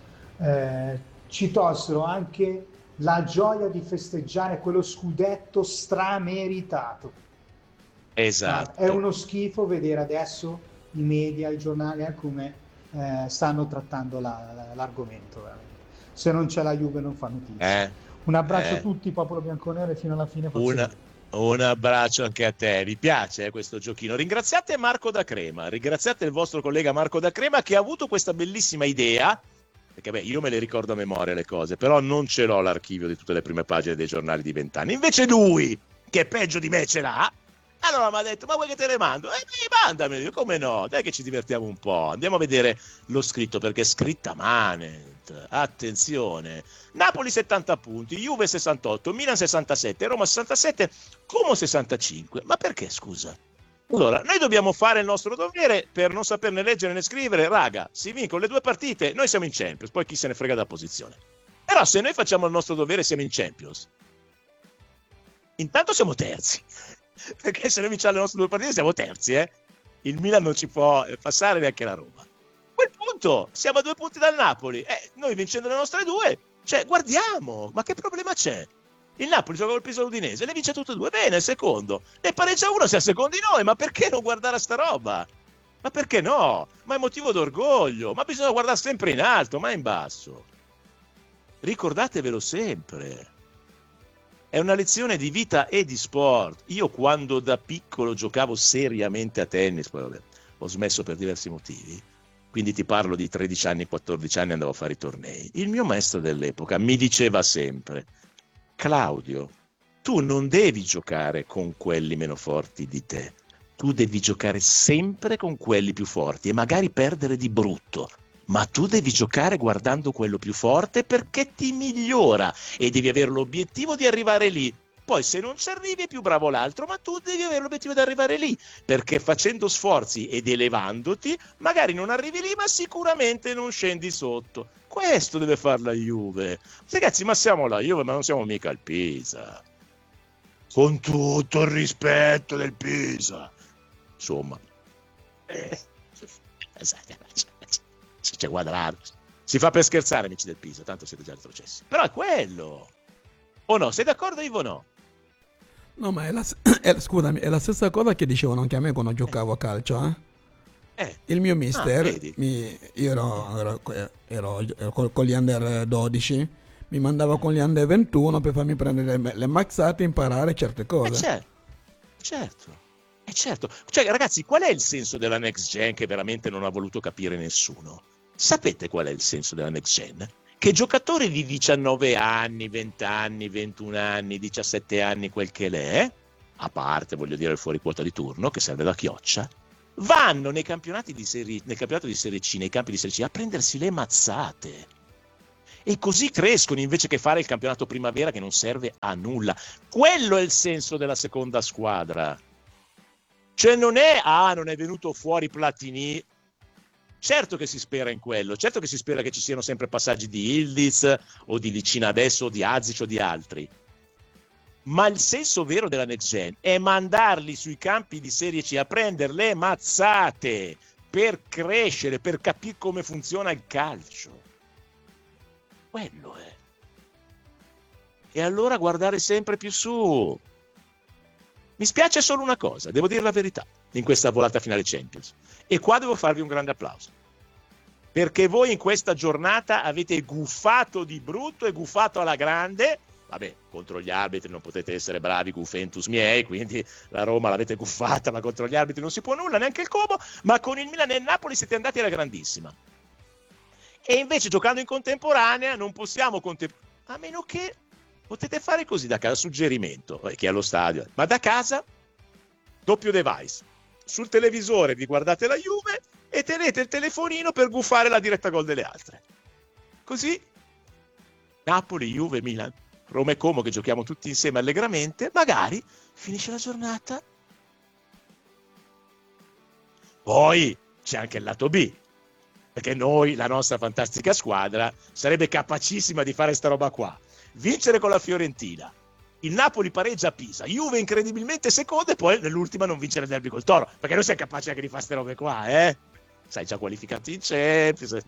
ci tolsero anche la gioia di festeggiare quello scudetto strameritato. Esatto. È uno schifo vedere adesso i media, i giornali come stanno trattando l'argomento, veramente. Se non c'è la Juve non fa notizia. Un abbraccio a tutti, popolo bianconero, e fino alla fine un abbraccio anche a te. Vi piace questo giochino? Ringraziate Marco da Crema, ringraziate il vostro collega Marco da Crema che ha avuto questa bellissima idea, perché io me le ricordo a memoria le cose, però non ce l'ho l'archivio di tutte le prime pagine dei giornali di 20 anni. Invece lui, che è peggio di me, ce l'ha. Allora mi ha detto, ma vuoi che te le mando? Mandameli, come no? Dai che ci divertiamo un po'. Andiamo a vedere lo scritto, perché è scritta Manet. Attenzione. Napoli 70 punti, Juve 68, Milan 67, Roma 67, Como 65. Ma perché, scusa? Allora, noi dobbiamo fare il nostro dovere per non saperne leggere né scrivere. Raga, si vincono le 2 partite, noi siamo in Champions, poi chi se ne frega della posizione. Però se noi facciamo il nostro dovere siamo in Champions. Intanto siamo terzi. Perché se noi vinciamo le nostre 2 partite siamo terzi, il Milan non ci può passare, neanche la Roma. A quel punto siamo a 2 punti dal Napoli, noi vincendo le nostre 2, cioè guardiamo, ma che problema c'è? Il Napoli gioca col Pisa Udinese, le vince tutte e 2, bene, secondo, ne pareggia 1, siamo secondi noi, ma perché non guardare a sta roba? Ma perché no? Ma è motivo d'orgoglio, ma bisogna guardare sempre in alto, mai in basso. Ricordatevelo sempre. È una lezione di vita e di sport. Io quando da piccolo giocavo seriamente a tennis, poi vabbè, ho smesso per diversi motivi, quindi ti parlo di 13 anni, 14 anni, andavo a fare i tornei. Il mio maestro dell'epoca mi diceva sempre: Claudio, tu non devi giocare con quelli meno forti di te, tu devi giocare sempre con quelli più forti e magari perdere di brutto. Ma tu devi giocare guardando quello più forte perché ti migliora e devi avere l'obiettivo di arrivare lì. Poi se non ci arrivi è più bravo l'altro, ma tu devi avere l'obiettivo di arrivare lì, perché facendo sforzi ed elevandoti magari non arrivi lì, ma sicuramente non scendi sotto. Questo deve fare la Juve. Ragazzi, ma siamo la Juve, ma non siamo mica il Pisa. Con tutto il rispetto del Pisa. Insomma, C'è Quadrado. Si fa per scherzare, amici del Pisa, tanto siete già retrocessi. Però è quello. O no? Sei d'accordo, Ivo, o no? No, ma scusami, è la stessa cosa che dicevano anche a me quando giocavo a calcio, Il mio mister, io ero con gli under 12, mi mandava con gli under 21 per farmi prendere le maxate e imparare certe cose. Certo. Cioè, ragazzi, qual è il senso della next gen che veramente non ha voluto capire nessuno? Sapete qual è il senso della next gen? Che giocatori di 19 anni, 20 anni, 21 anni, 17 anni, quel che l'è, a parte, voglio dire, il fuori quota di turno, che serve da chioccia, vanno nei campionati di nel campionato di Serie C, nei campi di Serie C, a prendersi le mazzate. E così crescono, invece che fare il campionato primavera che non serve a nulla. Quello è il senso della seconda squadra. Cioè non è, non è venuto fuori Platini. Certo che si spera in quello, certo che si spera che ci siano sempre passaggi di Ildiz o di Licina adesso o di Azic o di altri. Ma il senso vero della next gen è mandarli sui campi di Serie C a prendere le mazzate per crescere, per capire come funziona il calcio. Quello è. E allora guardare sempre più su. Mi spiace solo una cosa, devo dire la verità, in questa volata finale Champions. E qua devo farvi un grande applauso. Perché voi in questa giornata avete guffato di brutto e guffato alla grande. Vabbè, contro gli arbitri non potete essere bravi, Guffentus miei, quindi la Roma l'avete guffata, ma contro gli arbitri non si può nulla, neanche il Como, ma con il Milan e il Napoli siete andati alla grandissima. E invece giocando in contemporanea non possiamo a meno che potete fare così da casa, suggerimento, chi è allo stadio, ma da casa, doppio device, sul televisore vi guardate la Juve e tenete il telefonino per guffare la diretta gol delle altre. Così Napoli, Juve, Milan, Roma e Como che giochiamo tutti insieme allegramente, magari finisce la giornata. Poi c'è anche il lato B, perché noi, la nostra fantastica squadra, sarebbe capacissima di fare sta roba qua. Vincere con la Fiorentina, il Napoli pareggia a Pisa, Juve incredibilmente seconda e poi nell'ultima non vincere il derby col Toro, perché noi siamo capaci anche di fare ste robe qua, sai, già qualificati in Champions.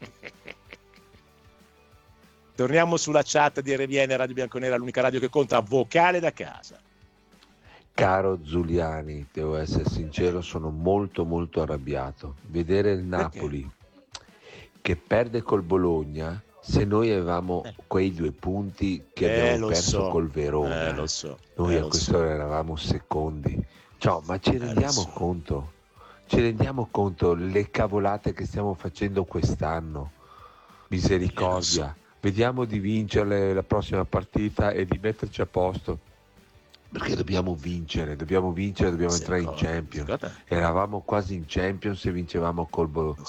Torniamo sulla chat di RVN Radio Bianconera, l'unica radio che conta, vocale da casa. Caro Giuliani, devo essere sincero, sono molto molto arrabbiato. Vedere il Napoli che perde col Bologna, se noi avevamo quei 2 punti che abbiamo perso col Verona, noi a quest'ora eravamo secondi. Cioè, ma ci rendiamo conto? Ci rendiamo conto le cavolate che stiamo facendo quest'anno? Misericordia. Vediamo di vincere la prossima partita e di metterci a posto, perché dobbiamo vincere, dobbiamo entrare in Champions. Eravamo quasi in Champions e vincevamo col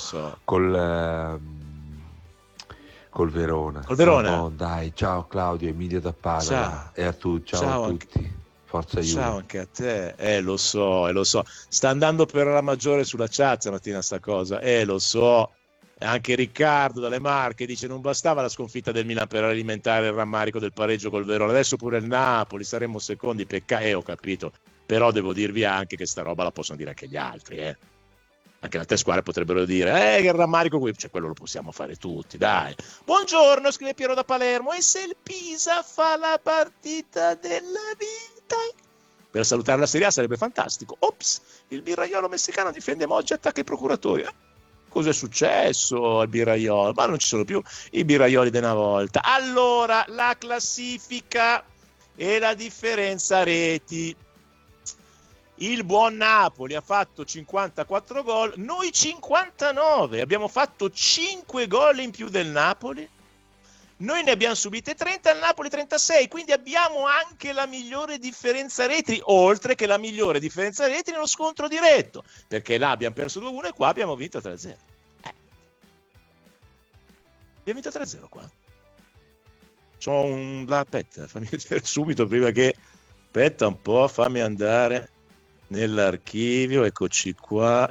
Verona. Col Verona. No, dai, ciao Claudio, Emilio da Padova e a tutti, ciao a tutti. Forza Juve. Ciao anche a te. Lo so. Sta andando per la maggiore sulla chat stamattina sta cosa. Lo so. Anche Riccardo dalle Marche dice non bastava la sconfitta del Milan per alimentare il rammarico del pareggio col Verona, adesso pure il Napoli, saremmo secondi, ho capito, però devo dirvi anche che sta roba la possono dire anche gli altri, anche le altre squadre potrebbero dire che rammarico qui, cioè quello lo possiamo fare tutti, dai. Buongiorno, scrive Piero da Palermo, e se il Pisa fa la partita della vita? Per salutare la Serie A sarebbe fantastico. Ops, il birraiolo messicano difende Moggi, attacca i procuratori. Cosa è successo al birraiolo? Ma non ci sono più i birraioli di una volta. Allora, la classifica e la differenza reti. Il buon Napoli ha fatto 54 gol, noi 59. Abbiamo fatto 5 gol in più del Napoli. Noi ne abbiamo subite 30, il Napoli 36, quindi abbiamo anche la migliore differenza reti, oltre che la migliore differenza reti nello scontro diretto, perché là abbiamo perso 2-1 e qua abbiamo vinto 3-0. Abbiamo vinto 3-0 qua. Aspetta, fammi vedere subito prima che... Aspetta un po', fammi andare nell'archivio, eccoci qua.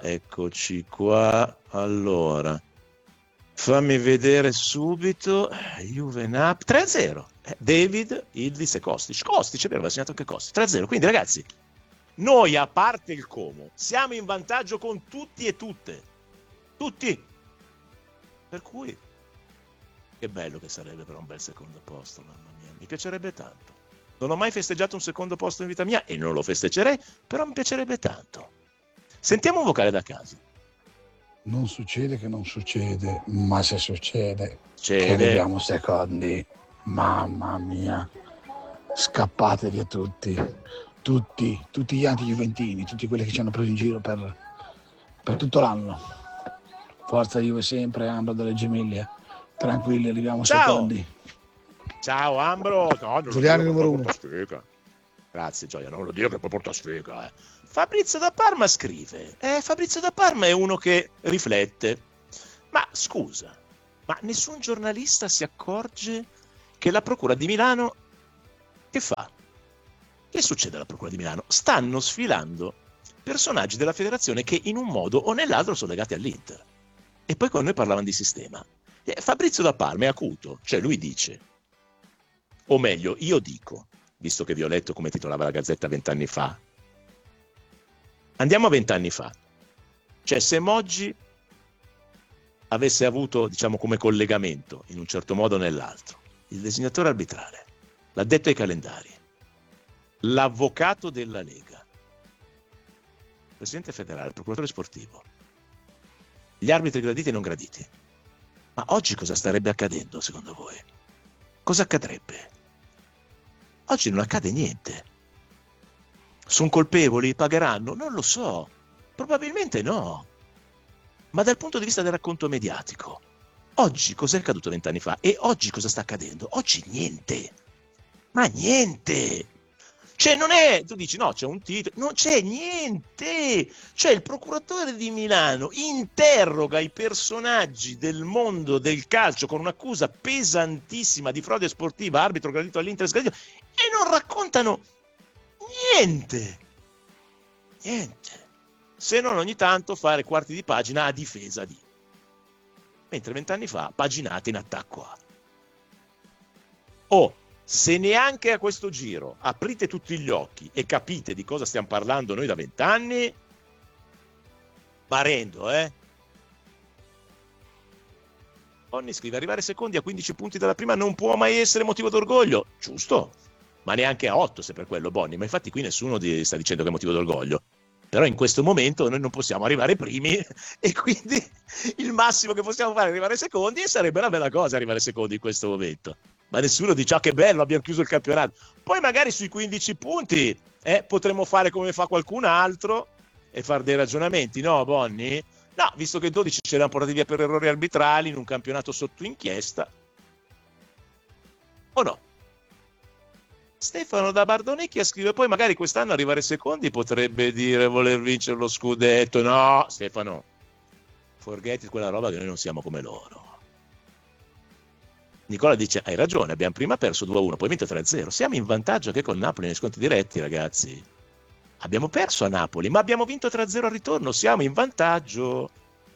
Allora... Fammi vedere subito Juve Napoli 3-0. David, Ildiz e Kostic. Kostic è vero, ha segnato anche Kostic. 3-0. Quindi ragazzi, Noi, a parte il Como, siamo in vantaggio con tutti e tutte. Tutti. Per cui, che bello che sarebbe per un bel secondo posto, mamma mia. Mi piacerebbe tanto. Non ho mai festeggiato un secondo posto in vita mia e non lo festeggerei, però mi piacerebbe tanto. Sentiamo un vocale da casa. Non succede che non succede, ma se succede che arriviamo secondi, mamma mia, scappate via tutti gli anti-juventini, tutti quelli che ci hanno preso in giro per tutto l'anno. Forza Juve sempre, Ambro delle Gemiglie, tranquilli, arriviamo secondi. Ciao Ambro. No, Giuliani numero 1. Grazie Gioia, non lo dico che poi porta sfiga. Fabrizio da Parma scrive, Fabrizio da Parma è uno che riflette, ma scusa, ma nessun giornalista si accorge che la Procura di Milano che fa? Che succede alla Procura di Milano? Stanno sfilando personaggi della federazione che in un modo o nell'altro sono legati all'Inter. E poi con noi parlavano di sistema. Fabrizio da Parma è acuto, cioè lui dice, o meglio, io dico, visto che vi ho letto come titolava la Gazzetta 20 anni fa, andiamo a 20 anni fa. Cioè, se Moggi avesse avuto, diciamo, come collegamento, in un certo modo o nell'altro, il designatore arbitrale, l'addetto ai calendari, l'avvocato della Lega, il presidente federale, il procuratore sportivo, gli arbitri graditi e non graditi. Ma oggi cosa starebbe accadendo, secondo voi? Cosa accadrebbe? Oggi non accade niente. Sono colpevoli? Pagheranno? Non lo so. Probabilmente no. Ma dal punto di vista del racconto mediatico, oggi cos'è accaduto 20 anni fa? E oggi cosa sta accadendo? Oggi niente. Ma niente. Cioè non è, tu dici no, c'è un titolo, non c'è niente. Cioè il procuratore di Milano interroga i personaggi del mondo del calcio con un'accusa pesantissima di frode sportiva, arbitro gradito all'Inter sgradito, e non raccontano niente, se non ogni tanto fare quarti di pagina a difesa di, mentre 20 anni fa paginate in attacco a. Se neanche a questo giro aprite tutti gli occhi e capite di cosa stiamo parlando noi da 20 anni, parendo, Bonni scrive, arrivare secondi a 15 punti dalla prima non può mai essere motivo d'orgoglio, giusto? Ma neanche a 8 se per quello, Bonni, ma infatti qui nessuno sta dicendo che è motivo d'orgoglio. Però in questo momento noi non possiamo arrivare primi e quindi il massimo che possiamo fare è arrivare secondi, e sarebbe una bella cosa arrivare secondi in questo momento. Ma nessuno dice, che bello, abbiamo chiuso il campionato. Poi magari sui 15 punti potremmo fare come fa qualcun altro e fare dei ragionamenti, no Bonni? No, visto che 12 ce l'hanno portati via per errori arbitrali in un campionato sotto inchiesta. O no? Stefano da Bardonecchia scrive, poi magari quest'anno arrivare secondi potrebbe dire voler vincere lo scudetto. No, Stefano, forget quella roba che noi non siamo come loro. Nicola dice, hai ragione, abbiamo prima perso 2-1, poi vinto 3-0. Siamo in vantaggio anche con Napoli nei sconti diretti, ragazzi. Abbiamo perso a Napoli, ma abbiamo vinto 3-0 al ritorno, siamo in vantaggio.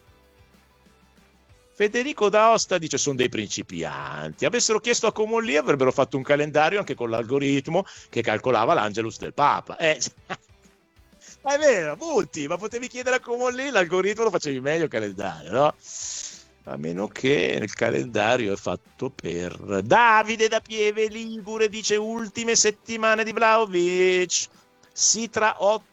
Federico d'Aosta dice, sono dei principianti. Avessero chiesto a Comolli avrebbero fatto un calendario anche con l'algoritmo che calcolava l'Angelus del Papa. È vero, multi, ma potevi chiedere a Comolli, l'algoritmo lo facevi meglio il calendario, no? A meno che il calendario è fatto per Davide da Pieve Ligure, dice ultime settimane di Vlahovic, sì tra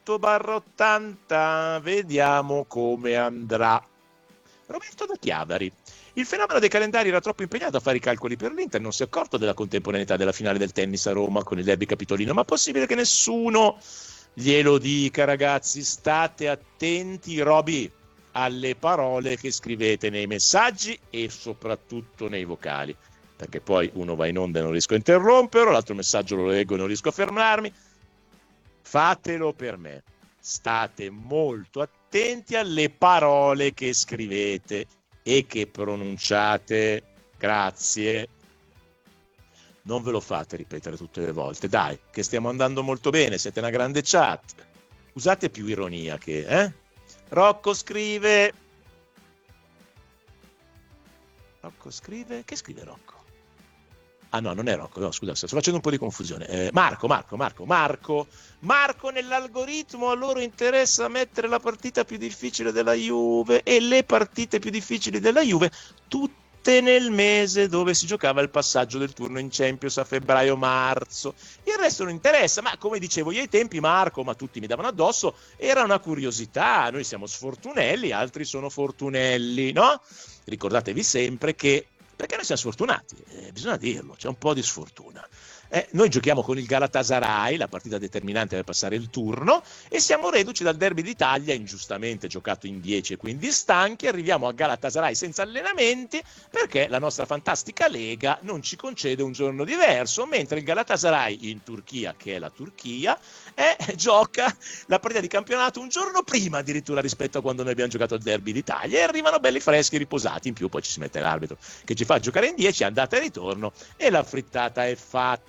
8/80, vediamo come andrà. Roberto da Chiavari, il fenomeno dei calendari era troppo impegnato a fare i calcoli per l'Inter, non si è accorto della contemporaneità della finale del tennis a Roma con il derby capitolino, ma possibile che nessuno glielo dica, ragazzi? State attenti, Roby, alle parole che scrivete nei messaggi e soprattutto nei vocali, perché poi uno va in onda e non riesco a interromperlo, l'altro messaggio lo leggo e non riesco a fermarmi. Fatelo per me, state molto attenti alle parole che scrivete e che pronunciate, grazie. Non ve lo fate ripetere tutte le volte, dai, che stiamo andando molto bene, siete una grande chat, usate più ironia che, Rocco scrive, che scrive Rocco? Ah no, non è Rocco, no, scusa, sto facendo un po' di confusione. Marco, nell'algoritmo a loro interessa mettere la partita più difficile della Juve e le partite più difficili della Juve tutte nel mese dove si giocava il passaggio del turno in Champions a febbraio-marzo. Il resto non interessa, ma come dicevo io ai tempi, Marco, ma tutti mi davano addosso, era una curiosità, noi siamo sfortunelli, altri sono fortunelli, no? Ricordatevi sempre che perché noi siamo sfortunati, bisogna dirlo, c'è un po' di sfortuna. Noi giochiamo con il Galatasaray, la partita determinante per passare il turno, e siamo reduci dal derby d'Italia, ingiustamente giocato in 10 e quindi stanchi. Arriviamo a Galatasaray senza allenamenti perché la nostra fantastica Lega non ci concede un giorno diverso, mentre il Galatasaray in Turchia, che è la Turchia, gioca la partita di campionato un giorno prima addirittura rispetto a quando noi abbiamo giocato il derby d'Italia, e arrivano belli freschi, riposati. In più poi ci si mette l'arbitro che ci fa giocare in 10, andata e ritorno, e la frittata è fatta.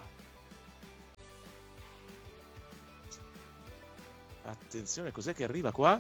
Attenzione, cos'è che arriva qua?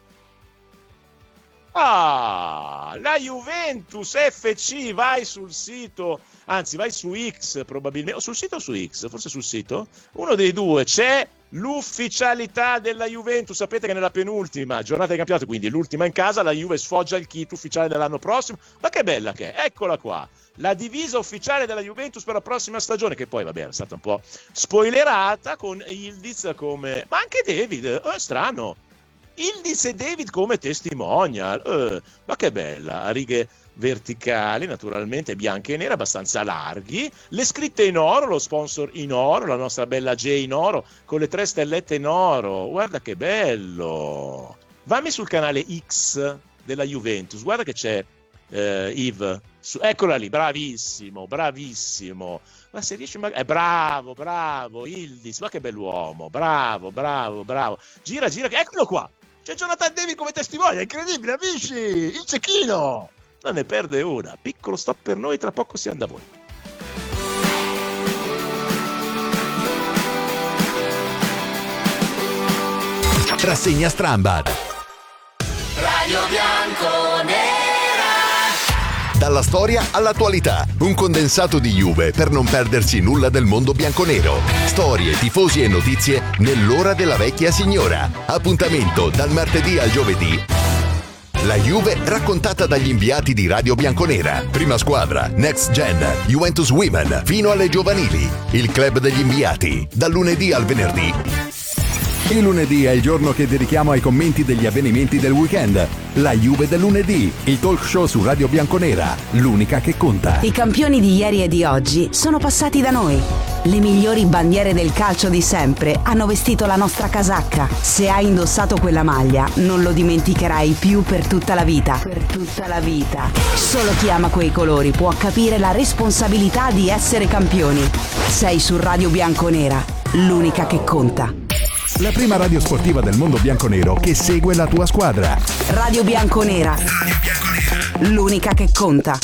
La Juventus FC, vai sul sito, anzi vai su X probabilmente, o sul sito o su X, forse sul sito, uno dei due, c'è l'ufficialità della Juventus. Sapete che nella penultima giornata di campionato, quindi l'ultima in casa, la Juve sfoggia il kit ufficiale dell'anno prossimo. Ma che bella che è, eccola qua, la divisa ufficiale della Juventus per la prossima stagione, che poi vabbè è stata un po' spoilerata con Yildiz come, ma anche David, strano, Yildiz e David come testimonial, ma che bella, a righe verticali, naturalmente bianche e nere, abbastanza larghi, le scritte in oro, lo sponsor in oro, la nostra bella J in oro con le 3 stellette in oro. Guarda che bello, vammi sul canale X della Juventus, guarda che c'è Yves, eccola lì, bravissimo, ma se riesci bravo Yildiz, ma che bell'uomo, bravo, gira, eccolo qua, c'è Jonathan David come testimone, incredibile amici, il cecchino non ne perde una. Piccolo stop per noi, tra poco siamo da voi. Rassegna Strambad. Radio Bianconera. Dalla storia all'attualità, un condensato di Juve per non perdersi nulla del mondo bianconero. Storie, tifosi e notizie nell'ora della vecchia signora. Appuntamento dal martedì al giovedì. La Juve raccontata dagli inviati di Radio Bianconera. Prima squadra, Next Gen, Juventus Women, fino alle giovanili. Il club degli inviati, dal lunedì al venerdì. Il lunedì è il giorno che dedichiamo ai commenti degli avvenimenti del weekend. La Juve del lunedì, il talk show su Radio Bianconera, l'unica che conta. I campioni di ieri e di oggi sono passati da noi. Le migliori bandiere del calcio di sempre hanno vestito la nostra casacca. Se hai indossato quella maglia, non lo dimenticherai più per tutta la vita. Per tutta la vita. Solo chi ama quei colori può capire la responsabilità di essere campioni. Sei su Radio Bianconera, l'unica che conta. La prima radio sportiva del mondo bianconero che segue la tua squadra. Radio Bianconera, l'unica che conta.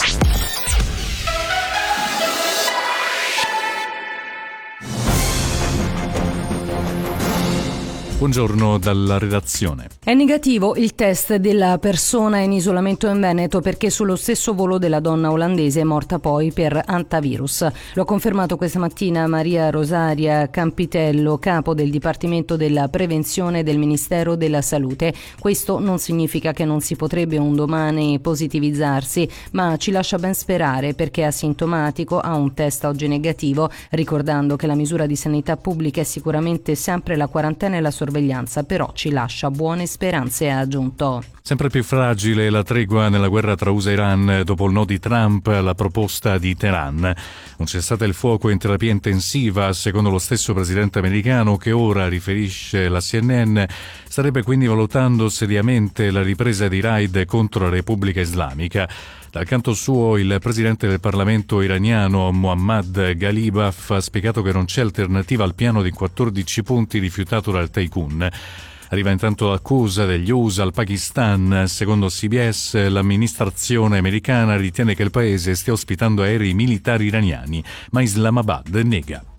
Buongiorno dalla redazione. È negativo il test della persona in isolamento in Veneto perché sullo stesso volo della donna olandese è morta poi per antivirus. Lo ha confermato questa mattina Maria Rosaria Campitello, capo del Dipartimento della Prevenzione del Ministero della Salute. Questo non significa che non si potrebbe un domani positivizzarsi, ma ci lascia ben sperare perché è asintomatico, ha un test oggi negativo, ricordando che la misura di sanità pubblica è sicuramente sempre la quarantena e la sorveglianza, però ci lascia buone speranze, ha aggiunto. Sempre più fragile la tregua nella guerra tra USA e Iran dopo il no di Trump alla proposta di Teheran. Un cessate il fuoco in terapia intensiva, secondo lo stesso presidente americano, che ora, riferisce la CNN, starebbe quindi valutando seriamente la ripresa di raid contro la Repubblica Islamica. Dal canto suo, il presidente del Parlamento iraniano Mohammad Ghalibaf ha spiegato che non c'è alternativa al piano di 14 punti rifiutato dal Tycoon. Arriva intanto l'accusa degli USA al Pakistan. Secondo CBS, l'amministrazione americana ritiene che il paese stia ospitando aerei militari iraniani, ma Islamabad nega.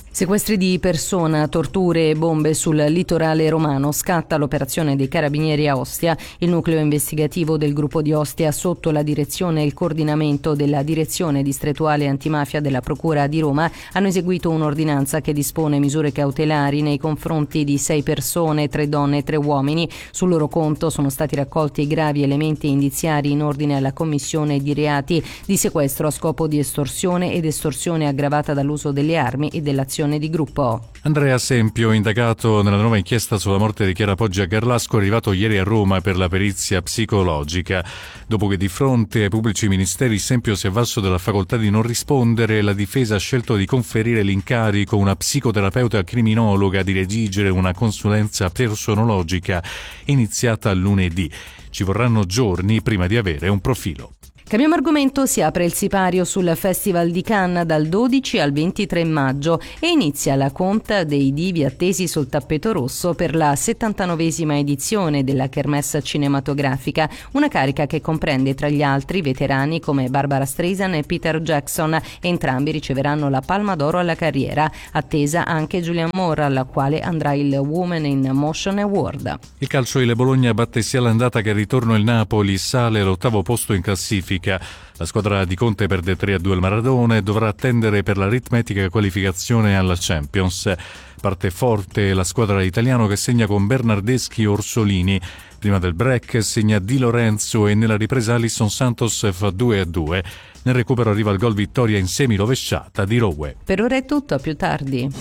Sequestri di persona, torture e bombe sul litorale romano. Scatta l'operazione dei carabinieri a Ostia. Il nucleo investigativo del gruppo di Ostia, sotto la direzione e il coordinamento della direzione distrettuale antimafia della Procura di Roma, hanno eseguito un'ordinanza che dispone misure cautelari nei confronti di 6 persone, 3 donne e 3 uomini. Sul loro conto sono stati raccolti gravi elementi indiziari in ordine alla commissione di reati di sequestro a scopo di estorsione ed estorsione aggravata dall'uso delle armi e dell'azione di gruppo. Andrea Sempio, indagato nella nuova inchiesta sulla morte di Chiara Poggi a Garlasco, è arrivato ieri a Roma per la perizia psicologica. Dopo che di fronte ai pubblici ministeri Sempio si è avvalso della facoltà di non rispondere, la difesa ha scelto di conferire l'incarico a una psicoterapeuta criminologa di redigere una consulenza personologica iniziata lunedì. Ci vorranno giorni prima di avere un profilo. Cambiamo argomento, si apre il sipario sul Festival di Cannes dal 12 al 23 maggio e inizia la conta dei divi attesi sul tappeto rosso per la 79esima edizione della Kermesse cinematografica, una carica che comprende tra gli altri veterani come Barbara Streisand e Peter Jackson. Entrambi riceveranno la Palma d'Oro alla carriera, attesa anche Julianne Moore, alla quale andrà il Women in Motion Award. Il calcio, il Bologna batte sia l'andata che il ritorno il Napoli, sale all'8° posto in classifica. La squadra di Conte perde 3-2 al Maradona e dovrà attendere per l'aritmetica qualificazione alla Champions. Parte forte la squadra italiana che segna con Bernardeschi e Orsolini. Prima del break segna Di Lorenzo e nella ripresa Alisson Santos fa 2-2. Nel recupero arriva il gol vittoria in semi-rovesciata di Rowe. Per ora è tutto, a più tardi.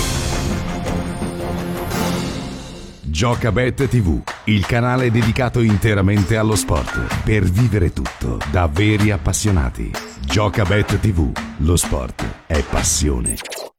Giocabet TV, il canale dedicato interamente allo sport, per vivere tutto da veri appassionati. Giocabet TV, lo sport è passione.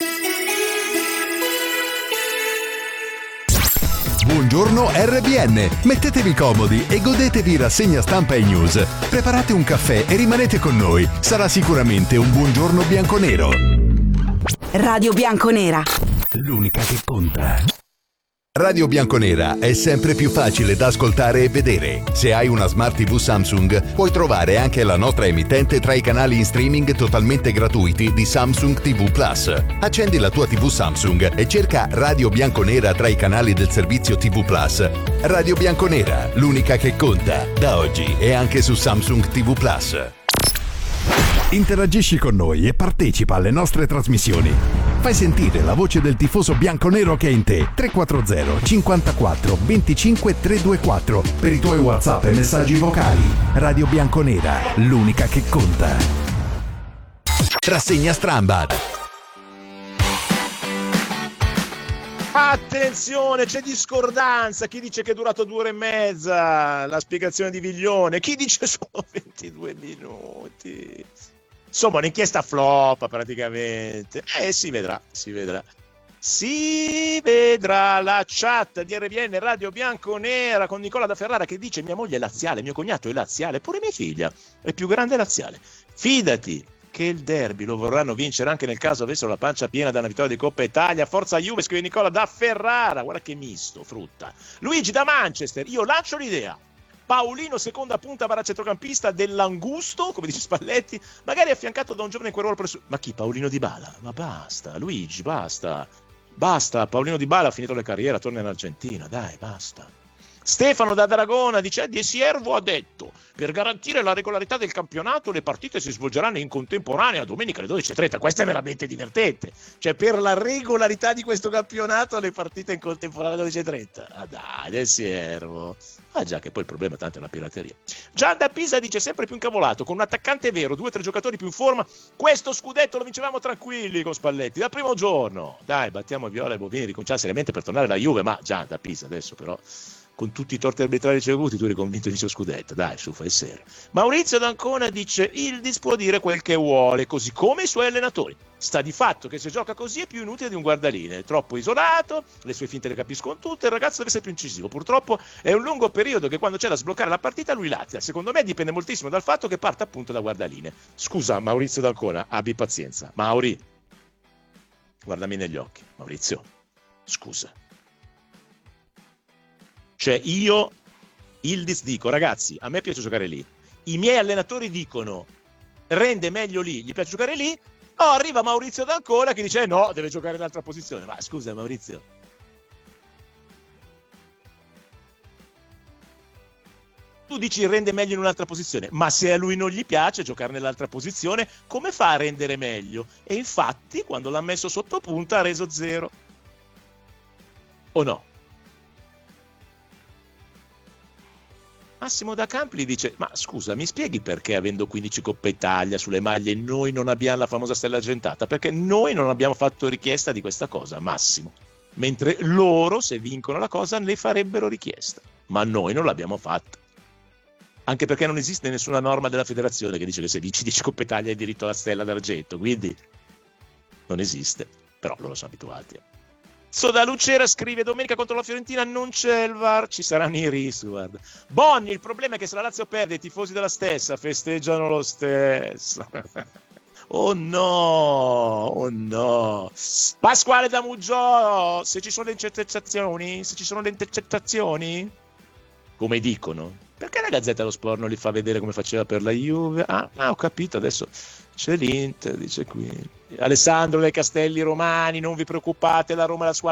Buongiorno RBN, mettetevi comodi e godetevi rassegna stampa e news. Preparate un caffè e rimanete con noi, sarà sicuramente un buongiorno bianconero. Radio Bianconera, l'unica che conta. Radio Bianconera è sempre più facile da ascoltare e vedere. Se hai una Smart TV Samsung, puoi trovare anche la nostra emittente tra i canali in streaming totalmente gratuiti di Samsung TV Plus. Accendi la tua TV Samsung e cerca Radio Bianconera tra i canali del servizio TV Plus. Radio Bianconera, l'unica che conta. Da oggi è anche su Samsung TV Plus. Interagisci con noi e partecipa alle nostre trasmissioni. Fai sentire la voce del tifoso bianconero che è in te. 340 54 25 324 per i tuoi WhatsApp e messaggi vocali. Radio Bianconera, l'unica che conta. Rassegna Strambad. Attenzione, c'è discordanza. Chi dice che è durato 2 ore e mezza la spiegazione di Viglione, chi dice solo 22 minuti. Insomma, un'inchiesta flop praticamente. Si vedrà. Si vedrà. La chat di RBN Radio Bianconera con Nicola da Ferrara che dice: mia moglie è laziale, mio cognato è laziale, pure mia figlia è più grande laziale. Fidati che il derby lo vorranno vincere anche nel caso avessero la pancia piena da una vittoria di Coppa Italia. Forza Juve, scrive Nicola da Ferrara. Guarda che misto, frutta. Luigi da Manchester, io lancio l'idea: Paolino seconda punta barra centrocampista dell'Angusto, come dice Spalletti, magari affiancato da un giovane in quel ruolo ma chi? Paolino Dybala? Ma basta, Luigi, basta, Paolino Dybala ha finito la carriera, torna in Argentina, dai, basta. Stefano da Dragona dice: Di Siervo ha detto: per garantire la regolarità del campionato le partite si svolgeranno in contemporanea domenica alle 12:30. Questo è veramente divertente, cioè per la regolarità di questo campionato le partite in contemporanea alle 12:30. Ah dai, Del Siervo. Ah già, che poi il problema tanto è la pirateria. Gian da Pisa dice: sempre più incavolato, con un attaccante vero, 2 o 3 giocatori più in forma, questo scudetto lo vincevamo tranquilli con Spalletti dal primo giorno. Dai, battiamo Viola e Bovini, ricominciare seriamente per tornare alla Juve. Ma Gian da Pisa adesso però, con tutti i torti arbitrali ricevuti, tu eri convinto di scudetto? Dai, su, fai serio. Maurizio d'Ancona dice: Yildiz può dire quel che vuole, così come i suoi allenatori. Sta di fatto che se gioca così è più inutile di un guardaline, è troppo isolato, le sue finte le capiscono tutte, il ragazzo deve essere più incisivo. Purtroppo è un lungo periodo che quando c'è da sbloccare la partita lui lazia. Secondo me dipende moltissimo dal fatto che parte appunto da guardaline. Scusa Maurizio d'Ancona, abbi pazienza. Mauri, guardami negli occhi. Maurizio, scusa. Cioè io, Yildiz, dico: ragazzi, a me piace giocare lì. I miei allenatori dicono: rende meglio lì, gli piace giocare lì. Arriva Maurizio D'Ancona che dice no, deve giocare in altra posizione. Ma scusa Maurizio, tu dici rende meglio in un'altra posizione, ma se a lui non gli piace giocare nell'altra posizione, come fa a rendere meglio? E infatti quando l'ha messo sotto punta ha reso 0. O no? Massimo da Campli dice, ma scusa, mi spieghi perché avendo 15 Coppa Italia sulle maglie noi non abbiamo la famosa stella argentata? Perché noi non abbiamo fatto richiesta di questa cosa, Massimo. Mentre loro, se vincono la cosa, ne farebbero richiesta. Ma noi non l'abbiamo fatta. Anche perché non esiste nessuna norma della federazione che dice che se vinci 10 Coppa Italia hai diritto alla stella d'argento. Quindi non esiste. Però loro sono abituati. Soda Lucera scrive: domenica contro la Fiorentina non c'è il VAR, ci saranno i RIS, guarda. Bonni, il problema è che se la Lazio perde i tifosi della stessa festeggiano lo stesso. Oh no. Pasquale da Muggio, se ci sono le intercettazioni, come dicono, perché la Gazzetta dello Sport non li fa vedere come faceva per la Juve? Ho capito, adesso c'è l'Inter, dice qui. Alessandro dei Castelli Romani, non vi preoccupate, la Roma è la squadra